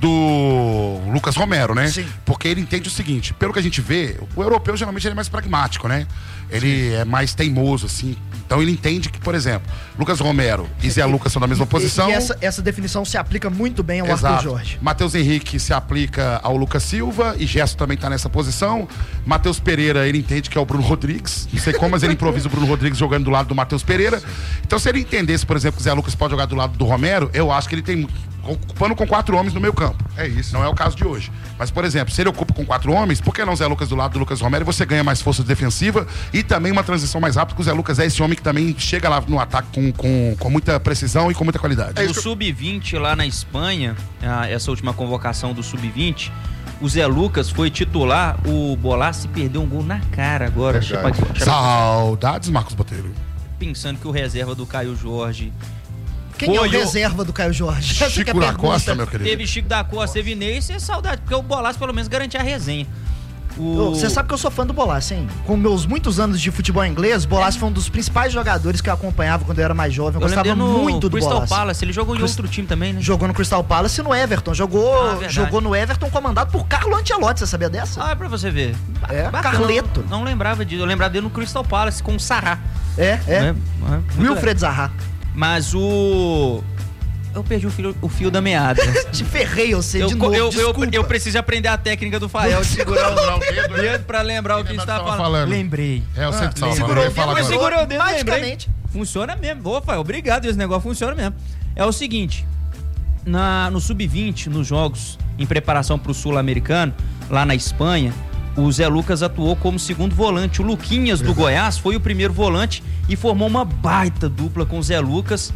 do Lucas Romero, né? Sim. Porque ele entende o seguinte, pelo que a gente vê, o europeu geralmente ele é mais pragmático, né? Ele Sim. é mais teimoso, assim. Então ele entende que, por exemplo, Lucas Romero e Zé Lucas são da mesma posição. E, e essa, essa definição se aplica muito bem ao Exato. Arthur Jorge. Matheus Henrique se aplica ao Lucas Silva e Gerson também tá nessa posição. Matheus Pereira, ele entende que é o Bruno Rodrigues. Não sei como, mas ele improvisa o Bruno Rodrigues jogando do lado do Matheus Pereira. Então se ele entendesse, por exemplo, que o Zé Lucas pode jogar do lado do Romero, eu acho que ele tem... ocupando com quatro homens no meio campo. É isso. Não é o caso de hoje. Mas, por exemplo, se ele ocupa com quatro homens, por que não o Zé Lucas do lado do Lucas Romero? Você ganha mais força defensiva e também uma transição mais rápida, porque o Zé Lucas é esse homem que também chega lá no ataque com, com, com muita precisão e com muita qualidade. No sub vinte lá na Espanha, essa última convocação do sub vinte, o Zé Lucas foi titular, o Bolassi perdeu um gol na cara agora. Saudades, Marcos Botelho. Pensando que o reserva do Caio Jorge... Quem é o Foi o- reserva do Caio Jorge? Essa que é a Chico da pergunta. Costa, meu querido. Teve Chico da Costa, teve Ney, e saudade, porque o Bolassi pelo menos garantia a resenha. O... Você sabe que eu sou fã do Bolassi, hein? Com meus muitos anos de futebol inglês, Bolassi foi um dos principais jogadores que eu acompanhava quando eu era mais jovem. Eu, Eu gostava lembrei no muito do Crystal Bolassi. Palace, ele jogou em Crist- outro time também, né? Jogou no Crystal Palace e no Everton. Jogou, Ah, verdade. jogou no Everton comandado por Carlo Ancelotti, você sabia dessa? Ah, é pra você ver. É, Bacana, Carleto. Não, não lembrava disso. Eu lembrava dele no Crystal Palace com o Sarra. É, é. Né? Wilfred Zaha. Mas o... Eu perdi o fio, o fio da meada. Te ferrei, eu sei, eu, de novo, eu, eu, desculpa. eu preciso aprender a técnica do Fael de segurar o Não, dedo, né? dedo pra lembrar o que a gente tava falando. falando. Lembrei. É, eu sei que tava lembrei. falando. Eu ia falar Mas agora. segurou o dedo, lembrei. Magicamente. Funciona mesmo. Ô, Fael, obrigado, esse negócio funciona mesmo. É o seguinte, na, no sub vinte, nos jogos em preparação pro Sul-Americano, lá na Espanha, o Zé Lucas atuou como segundo volante. O Luquinhas do Goiás foi o primeiro volante e formou uma baita dupla com o Zé Lucas.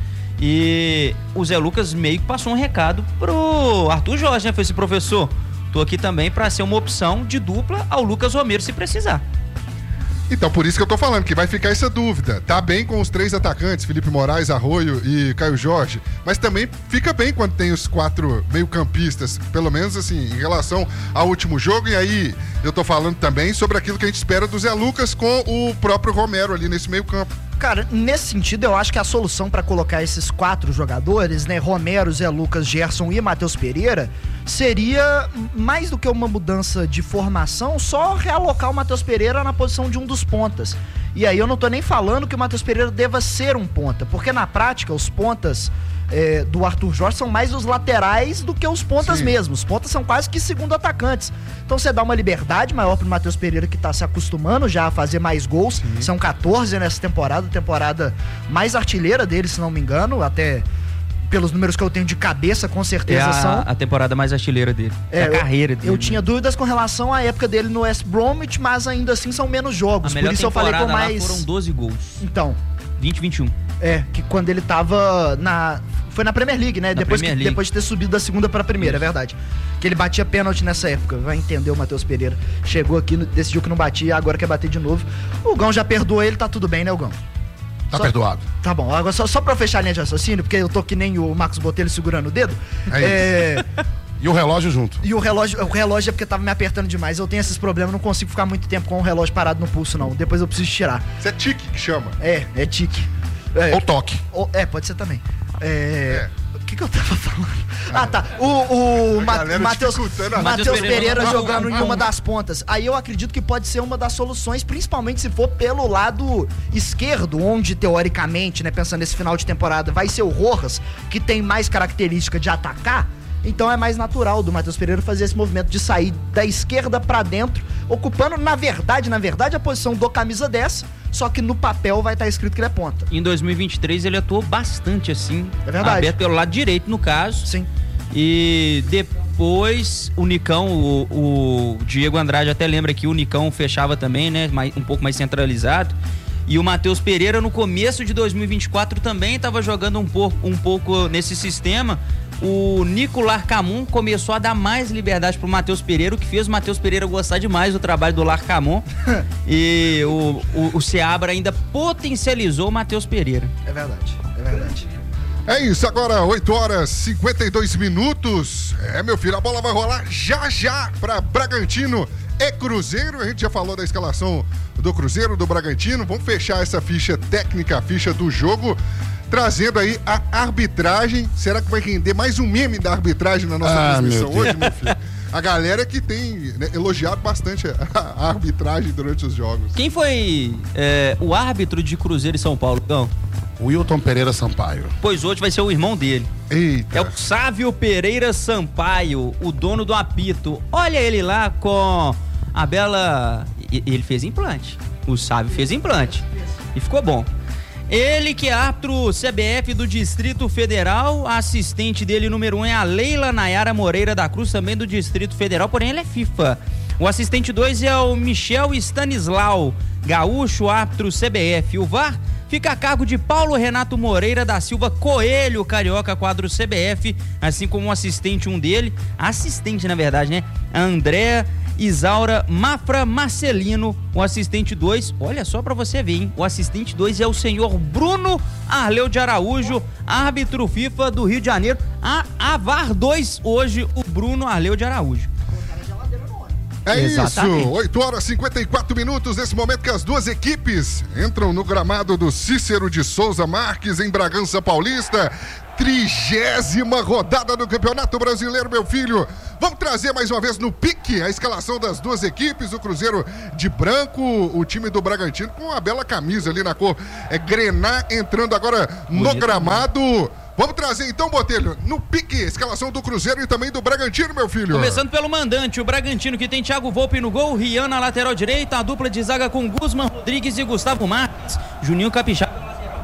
E o Zé Lucas meio que passou um recado pro Arthur Jorge, né? Foi esse professor. Tô aqui também pra ser uma opção de dupla ao Lucas Romero se precisar. Então, por isso que eu tô falando, que vai ficar essa dúvida. Tá bem com os três atacantes, Felipe Moraes, Arroio e Caio Jorge, mas também fica bem quando tem os quatro meio-campistas, pelo menos assim, em relação ao último jogo. E aí, eu tô falando também sobre aquilo que a gente espera do Zé Lucas com o próprio Romero ali nesse meio-campo. Cara, nesse sentido, eu acho que a solução pra colocar esses quatro jogadores, né, Romero, Zé Lucas, Gerson e Matheus Pereira, seria mais do que uma mudança de formação, só realocar o Matheus Pereira na posição de um dos pontas. E aí eu não tô nem falando que o Matheus Pereira deva ser um ponta, porque na prática os pontas é, do Arthur Jorge são mais os laterais do que os pontas Sim. mesmo. Os pontas são quase que segundo atacantes. Então você dá uma liberdade maior pro Matheus Pereira, que tá se acostumando já a fazer mais gols. Sim. São quatorze nessa temporada, temporada mais artilheira dele, se não me engano, até pelos números que eu tenho de cabeça, com É certeza são. a, a temporada mais artilheira dele. É, a eu- carreira dele. Eu tinha dúvidas com relação à época dele no West Bromwich, mas ainda assim são menos A jogos. Por melhor isso eu falei com temporada lá mais. foram doze gols. Então, vinte, vinte e um. é, que quando ele tava na. Foi na Premier League, né? Na Depois, que- Premier League. depois de ter subido da segunda pra primeira, é verdade. Que ele batia pênalti nessa época. Vai entender o Matheus Pereira. Chegou aqui, decidiu que não batia, agora quer bater de novo. O Gão já perdoou ele, tá tudo bem, né, o Gão? Tá Só- perdoado. Tá bom, agora só, só pra eu fechar a linha de raciocínio, porque eu tô que nem o Marcos Botelho segurando o dedo. É E o relógio junto. E o relógio, o relógio é porque tava me apertando demais. Eu tenho esses problemas, não consigo ficar muito tempo com o relógio parado no pulso, não. Depois eu preciso tirar. Isso é tique que chama. É, é tique. É, Ou toque. ou- é, pode ser também. É. O que, que eu tava falando? Ah, tá. O, o A Ma- galera Matheus dificultando a- Matheus Matheus Pereira, Pereira jogando em não- uma das pontas. Aí eu acredito que pode ser uma das soluções, principalmente se for pelo lado esquerdo, onde teoricamente, né, pensando nesse final de temporada, vai ser o Rojas, que tem mais característica de atacar. Então é mais natural do Matheus Pereira fazer esse movimento de sair da esquerda pra dentro, ocupando, na verdade, na verdade, a posição do camisa dez, só que no papel vai estar escrito que ele é ponta. Em dois mil e vinte e três ele atuou bastante assim. É verdade. Aberto pelo lado direito, no caso. Sim. E depois o Nicão, o, o Diego Andrade até lembra que o Nicão fechava também, né? Mais, um pouco mais centralizado. E o Matheus Pereira no começo de dois mil e vinte e quatro também estava jogando um pouco, um pouco nesse sistema. O Nico Larcamon começou a dar mais liberdade pro Matheus Pereira, o que fez o Matheus Pereira gostar demais do trabalho do Larcamon. E o, o, o Seabra ainda potencializou o Matheus Pereira. É verdade, é verdade. É isso, agora oito horas e cinquenta e dois minutos. É, meu filho, a bola vai rolar já já pra Bragantino e Cruzeiro. A gente já falou da escalação do Cruzeiro, do Bragantino. Vamos fechar essa ficha técnica, a ficha do jogo, trazendo aí a arbitragem. Será que vai render mais um meme da arbitragem na nossa Ah, transmissão meu Deus. hoje, meu filho? A galera que tem, né, elogiado bastante a, a arbitragem durante os jogos. Quem foi é, o árbitro de Cruzeiro e São Paulo, Gão? Wilton Pereira Sampaio. Pois hoje vai ser o irmão dele. Eita. É o Sávio Pereira Sampaio, o dono do apito. Olha ele lá com a bela... e- Ele fez implante. O Sávio fez implante. E ficou bom. Ele que é árbitro C B F do Distrito Federal, a assistente dele número um é a Leila Nayara Moreira da Cruz, também do Distrito Federal, porém ele é FIFA. O assistente dois é o Michel Stanislau, gaúcho, árbitro C B F. O V A R fica a cargo de Paulo Renato Moreira da Silva Coelho, carioca, quadro C B F, assim como um assistente, um dele, assistente na verdade, né? A Andréa Isaura Mafra Marcelino, o assistente dois, olha só pra você ver, hein? O assistente dois é o senhor Bruno Arleu de Araújo, árbitro FIFA do Rio de Janeiro, a, a V A R dois hoje, o Bruno Arleu de Araújo. É Exatamente. isso, oito horas e cinquenta e quatro minutos, nesse momento que as duas equipes entram no gramado do Cícero de Souza Marques, em Bragança Paulista. Trigésima rodada do Campeonato Brasileiro, meu filho. Vamos trazer mais uma vez no pique a escalação das duas equipes. O Cruzeiro de branco, o time do Bragantino com uma bela camisa ali na cor é grená, entrando agora no Bonito, gramado. Né? Vamos trazer então, Botelho, no pique, a escalação do Cruzeiro e também do Bragantino, meu filho. Começando pelo mandante, o Bragantino, que tem Thiago Volpe no gol, Rian na lateral direita, a dupla de zaga com Guzman Rodrigues e Gustavo Marques, Juninho Capixaba.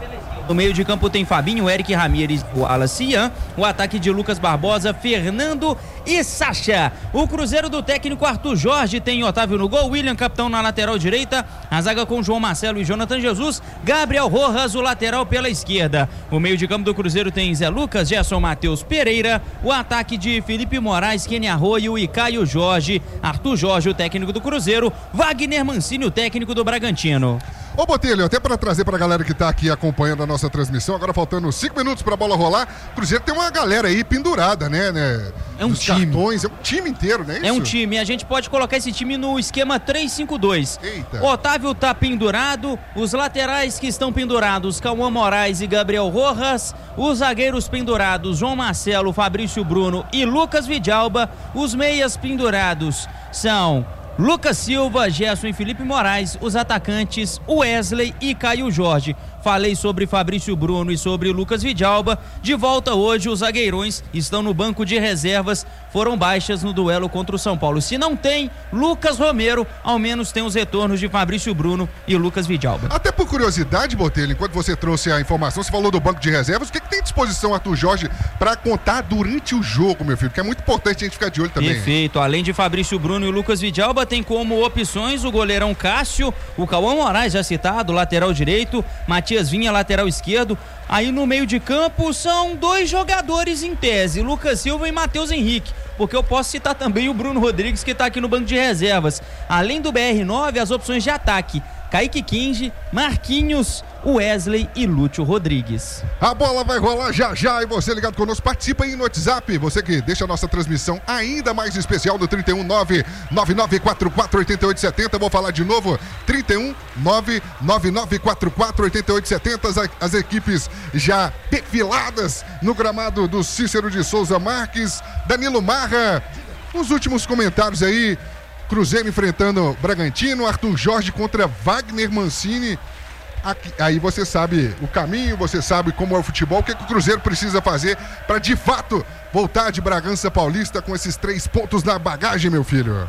No meio de campo tem Fabinho, Eric Ramírez, Wallace Ian, o ataque de Lucas Barbosa, Fernando e Sacha. O Cruzeiro do técnico Arthur Jorge tem Otávio no gol, William capitão na lateral direita, a zaga com João Marcelo e Jonathan Jesus, Gabriel Rojas, o lateral pela esquerda. O meio de campo do Cruzeiro tem Zé Lucas, Gerson Matheus Pereira, o ataque de Felipe Moraes, Kenny Arroio e Caio Jorge, Arthur Jorge, o técnico do Cruzeiro, Wagner Mancini, o técnico do Bragantino. Ô Botelho, até para trazer pra galera que tá aqui acompanhando a nossa transmissão, agora faltando cinco minutos pra bola rolar, o Cruzeiro tem uma galera aí pendurada, né? né? É um Dos time. Cartões, é um time inteiro, né? É um time, a gente pode colocar esse time no esquema três cinco dois. Eita. Otávio tá pendurado, os laterais que estão pendurados, Cauã Moraes e Gabriel Rojas, os zagueiros pendurados, João Marcelo, Fabrício Bruno e Lucas Vidalba, os meias pendurados são Lucas Silva, Gerson e Felipe Moraes, os atacantes Wesley e Caio Jorge. Falei sobre Fabrício Bruno e sobre Lucas Vidalba. De volta hoje, os zagueirões estão no banco de reservas, foram baixas no duelo contra o São Paulo. Se não tem Lucas Romero, ao menos tem os retornos de Fabrício Bruno e Lucas Vidalba. Até por curiosidade, Botelho, enquanto você trouxe a informação, você falou do banco de reservas, o que, que tem à disposição Arthur Jorge para contar durante o jogo, meu filho? Porque é muito importante a gente ficar de olho também. Perfeito, além de Fabrício Bruno e Lucas Vidalba, tem como opções o goleirão Cássio, o Cauã Moraes já citado, lateral direito, Matias Vinha, lateral esquerdo. Aí no meio de campo são dois jogadores em tese, Lucas Silva e Matheus Henrique, porque eu posso citar também o Bruno Rodrigues, que está aqui no banco de reservas. Além do B R nove, as opções de ataque: Kaique Kinge, Marquinhos, Wesley e Lúcio Rodrigues. A bola vai rolar já já e você ligado conosco, participa aí no WhatsApp, você que deixa a nossa transmissão ainda mais especial do trinta e um, nove nove nove quatro quatro oito oito sete zero, vou falar de novo, trinta e um, nove nove nove quatro quatro oito oito sete zero, as, as equipes já perfiladas no gramado do Cícero de Souza Marques. Danilo Marra, os últimos comentários aí, Cruzeiro enfrentando Bragantino, Arthur Jorge contra Wagner Mancini. Aqui, aí você sabe o caminho, você sabe como é o futebol, o que, que o Cruzeiro precisa fazer para de fato voltar de Bragança Paulista com esses três pontos na bagagem, meu filho.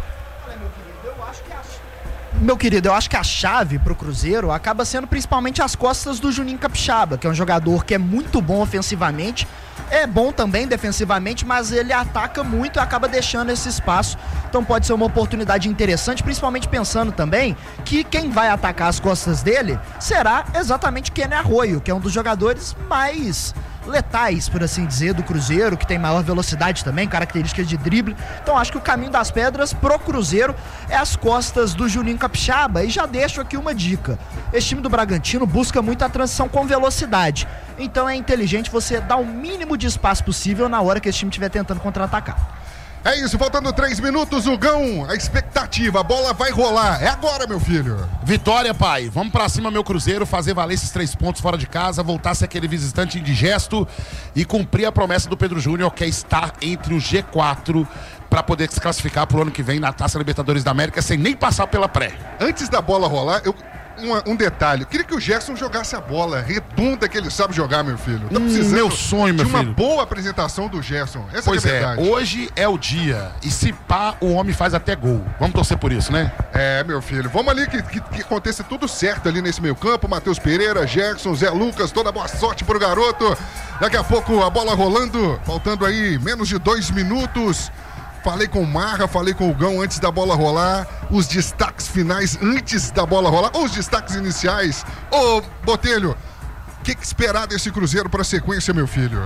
Meu querido, eu acho que a chave pro Cruzeiro acaba sendo principalmente as costas do Juninho Capixaba, que é um jogador que é muito bom ofensivamente, é bom também defensivamente, mas ele ataca muito e acaba deixando esse espaço. Então pode ser uma oportunidade interessante, principalmente pensando também que quem vai atacar as costas dele será exatamente Kenny Arroio, que é um dos jogadores mais letais, por assim dizer, do Cruzeiro, que tem maior velocidade também, características de drible. Então acho que o caminho das pedras pro Cruzeiro é as costas do Juninho Capixaba. E já deixo aqui uma dica: esse time do Bragantino busca muito a transição com velocidade, então é inteligente você dar o mínimo de espaço possível na hora que esse time estiver tentando contra-atacar. É isso, faltando três minutos, o Gão, a expectativa, a bola vai rolar, é agora, meu filho. Vitória, pai, vamos pra cima, meu Cruzeiro, fazer valer esses três pontos fora de casa, voltar a ser aquele visitante indigesto e cumprir a promessa do Pedro Júnior, que é estar entre o G quatro para poder se classificar pro ano que vem na Taça Libertadores da América sem nem passar pela pré. Antes da bola rolar, eu... Um, um detalhe, eu queria que o Gerson jogasse a bola redonda que ele sabe jogar, meu filho. Tá precisando meu sonho, meu de uma filho. boa apresentação do Gerson. Essa Pois que é a é, verdade. hoje é o dia. E se pá, o homem faz até gol. Vamos torcer por isso, né? É, meu filho. Vamos ali que, que, que aconteça tudo certo ali nesse meio campo. Matheus Pereira, Gerson, Zé Lucas, toda boa sorte pro garoto. Daqui a pouco a bola rolando, faltando aí menos de dois minutos. Falei com o Marra, falei com o Gão antes da bola rolar. os destaques finais antes da bola rolar, ou os destaques iniciais. Ô, Botelho, o que, que esperar desse Cruzeiro para a sequência, meu filho?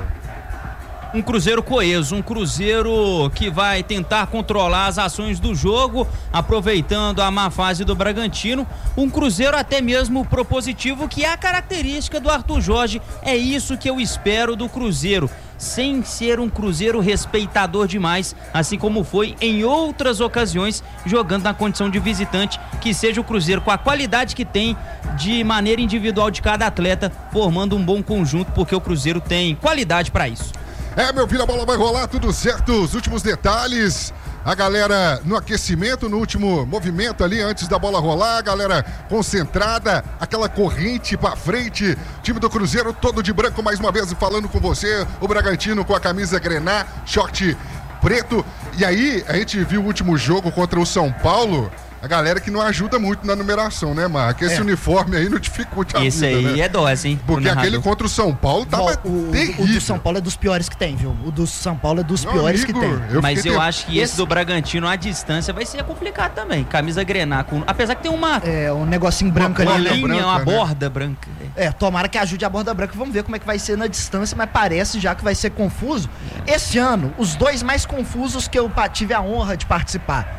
Um Cruzeiro coeso, um Cruzeiro que vai tentar controlar as ações do jogo, aproveitando a má fase do Bragantino. Um Cruzeiro até mesmo propositivo, que é a característica do Arthur Jorge. É isso que eu espero do Cruzeiro, sem ser um Cruzeiro respeitador demais, assim como foi em outras ocasiões, jogando na condição de visitante. Que seja o Cruzeiro com a qualidade que tem de maneira individual de cada atleta, formando um bom conjunto, porque o Cruzeiro tem qualidade para isso. É, meu filho, a bola vai rolar, tudo certo. Os últimos detalhes, a galera no aquecimento, no último movimento ali, antes da bola rolar, a galera concentrada, aquela corrente pra frente. Time do Cruzeiro todo de branco, mais uma vez falando com você. O Bragantino com a camisa grená, short preto. E aí, a gente viu o último jogo contra o São Paulo. A galera que não ajuda muito na numeração, né, Marco? Esse é. uniforme aí não dificulta a Esse vida, aí né? é dose, hein? Porque aquele contra o São Paulo tava o, terrível. O do São Paulo é dos piores que tem, viu? O do São Paulo é dos Meu piores amigo, que tem. eu Mas eu ter... acho que esse, esse do Bragantino, à distância, vai ser complicado também. Camisa grená, com... apesar que tem uma... É, um negocinho branco uma ali. Uma linha, branca, uma né? borda branca. É, tomara que ajude a borda branca. Vamos ver como é que vai ser na distância, mas parece já que vai ser confuso. Esse ano, os dois mais confusos que eu tive a honra de participar.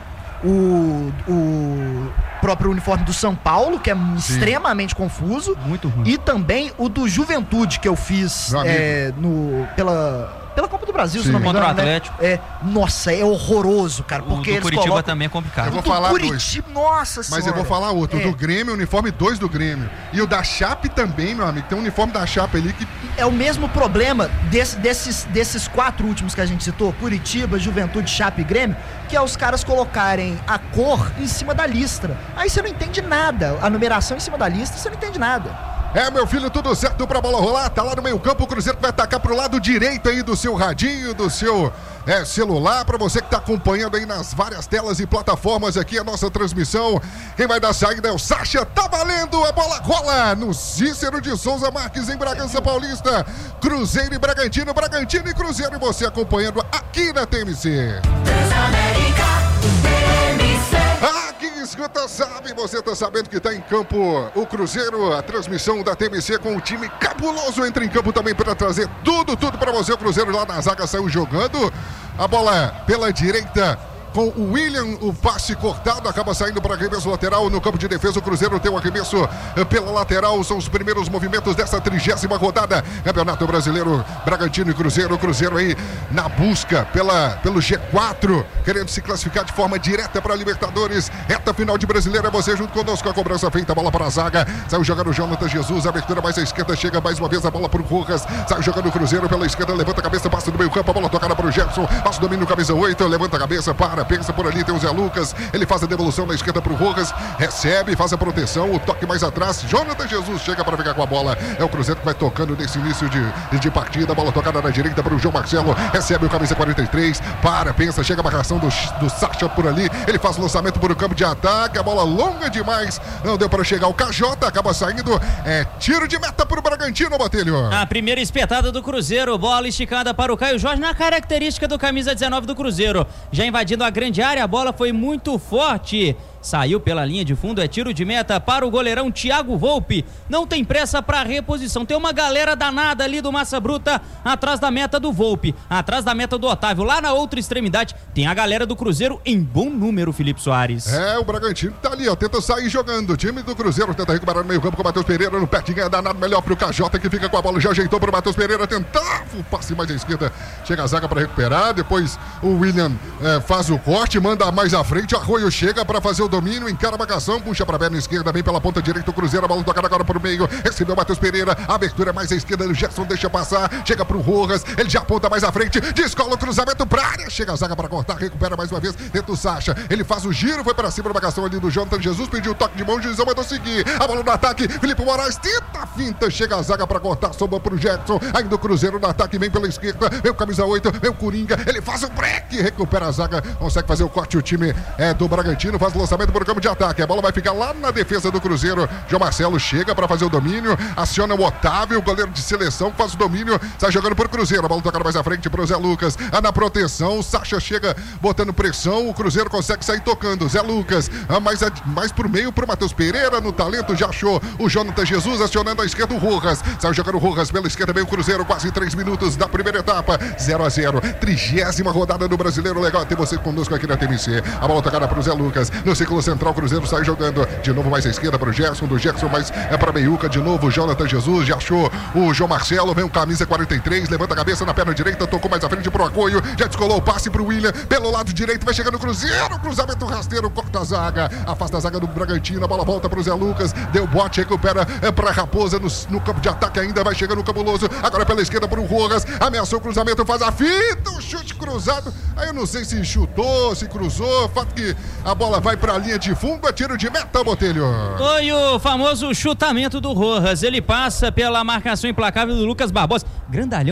O, o próprio uniforme do São Paulo, que é Sim. extremamente confuso. Muito ruim. E também o do Juventude, que eu fiz é, no, pela... Pela Copa do Brasil, Sim. se não me engano, Contra o né? Atlético. É, nossa, é horroroso, cara. Porque o do eles Curitiba colocam... também é complicado. Eu vou do falar Curitiba, dois. Nossa Mas senhora. eu vou falar outro. É. O do Grêmio, o uniforme dois do Grêmio. E o da Chape também, meu amigo. Tem um uniforme da Chape ali que... É o mesmo problema desse, desses, desses quatro últimos que a gente citou, Curitiba, Juventude, Chape e Grêmio, que é os caras colocarem a cor em cima da listra. Aí você não entende nada. A numeração em cima da lista, você não entende nada. É, meu filho, tudo certo pra bola rolar. Tá lá no meio campo, o Cruzeiro vai atacar pro lado direito aí do seu radinho, do seu é, celular. Pra você que tá acompanhando aí nas várias telas e plataformas aqui a nossa transmissão. Quem vai dar saída é o Sacha. Tá valendo, a bola rola no Cícero de Souza Marques em Bragança Paulista. Cruzeiro e Bragantino, Bragantino e Cruzeiro. E você acompanhando aqui na T M C. Transamérica, T M C. Ah, quem escuta sabe, você tá sabendo que tá em campo o Cruzeiro, a transmissão da T M C com o time cabuloso entra em campo também para trazer tudo, tudo para você. O Cruzeiro lá na zaga saiu jogando, a bola pela direita com o William, o passe cortado, acaba saindo para arremesso lateral no campo de defesa. O Cruzeiro tem um arremesso pela lateral, são os primeiros movimentos dessa trigésima rodada. Campeonato Brasileiro, Bragantino e Cruzeiro. O Cruzeiro aí na busca pela, pelo G quatro, querendo se classificar de forma direta para a Libertadores. Reta final de Brasileiro, é você junto conosco, a cobrança feita, a bola para a zaga. Saiu jogando o Jonathan Jesus, abertura mais à esquerda, chega mais uma vez a bola para o Rojas. Saiu jogando o Cruzeiro pela esquerda, levanta a cabeça, passa do meio campo, a bola tocada para o Jefferson. Passa o domínio no camisa oito, levanta a cabeça, para. Pensa por ali, tem o Zé Lucas, ele faz a devolução na esquerda pro Rojas, recebe, faz a proteção, o toque mais atrás, Jonathan Jesus chega para ficar com a bola, é o Cruzeiro que vai tocando nesse início de, de partida, a bola tocada na direita para o João Marcelo, recebe o camisa quarenta e três, para, pensa, chega a marcação do, do Sacha por ali, ele faz o lançamento por o campo de ataque, a bola longa demais, não deu para chegar, o K J acaba saindo, é tiro de meta pro Bragantino, Botelho. A primeira espetada do Cruzeiro, bola esticada para o Caio Jorge, na característica do camisa dezenove do Cruzeiro, já invadindo a grande área, a bola foi muito forte, saiu pela linha de fundo, é tiro de meta para o goleirão Thiago Volpe, não tem pressa para reposição, tem uma galera danada ali do Massa Bruta, atrás da meta do Volpe, atrás da meta do Otávio, lá na outra extremidade, tem a galera do Cruzeiro em bom número, Felipe Soares. É, o Bragantino tá ali, ó, tenta sair jogando, o time do Cruzeiro tenta recuperar no meio campo com o Matheus Pereira, no pé de ganha, danado, melhor pro K J, que fica com a bola, já ajeitou pro Matheus Pereira, tentava o passe mais à esquerda, chega a zaga para recuperar, depois o William é, faz o corte, manda mais à frente, o Arroio chega para fazer o domínio, encara a marcação, puxa para a perna esquerda, vem pela ponta direita o Cruzeiro, a bola tocada agora para o meio, recebeu o Matheus Pereira, a abertura mais à esquerda, o Gerson deixa passar, chega para o Rojas, ele já aponta mais à frente, descola o cruzamento para a área, chega a zaga para cortar, recupera mais uma vez, dentro do Sacha, ele faz o giro, foi para cima da marcação ali do Jonathan Jesus, pediu o toque de mão, o juizão mandou seguir, a bola no ataque, Felipe Moraes tenta a finta, chega a zaga para cortar, sobrou para o Jackson, ainda o Cruzeiro no ataque, vem pela esquerda, vem o camisa oito, vem o Coringa, ele faz o break, recupera a zaga, consegue fazer o corte, o time é do Bragantino, faz o lançamento lançamento por campo de ataque. A bola vai ficar lá na defesa do Cruzeiro. João Marcelo chega para fazer o domínio, aciona o Otávio, o goleiro de seleção, faz o domínio, sai jogando por Cruzeiro. A bola tocada mais à frente pro Zé Lucas. Ah, na proteção, o Sacha chega botando pressão. O Cruzeiro consegue sair tocando. Zé Lucas, ah, mais, mais pro meio pro Matheus Pereira. No talento já achou o Jonathan Jesus, acionando a esquerda o Rojas. Sai jogando o Rojas pela esquerda, vem o Cruzeiro, quase três minutos da primeira etapa. zero a zero. Trigésima rodada do Brasileiro. Legal ter você conosco aqui na T M C. A bola tocada pro Zé Lucas. No círculo central, o Cruzeiro sai jogando de novo mais à esquerda pro Gerson. Do Gerson mais é pra Meiuca. De novo o Jonathan Jesus. Já achou o João Marcelo. Vem o camisa quarenta e três. Levanta a cabeça na perna direita. Tocou mais à frente pro Acolho. Já descolou o passe pro William. Pelo lado direito vai chegando o Cruzeiro. Cruzamento rasteiro. Corta a zaga. Afasta a zaga do Bragantino. A bola volta pro Zé Lucas. Deu bote. Recupera é pra Raposa. No, no campo de ataque ainda vai chegando o Cabuloso. Agora pela esquerda pro Rojas. Ameaçou o cruzamento. Faz a fita. O chute cruzado. Aí eu não sei se chutou, se cruzou. Fato que a bola vai pra linha de fundo. É tiro de meta, Botelho. Foi o famoso chutamento do Rojas. Ele passa pela marcação implacável do Lucas Barbosa. Grandalhão.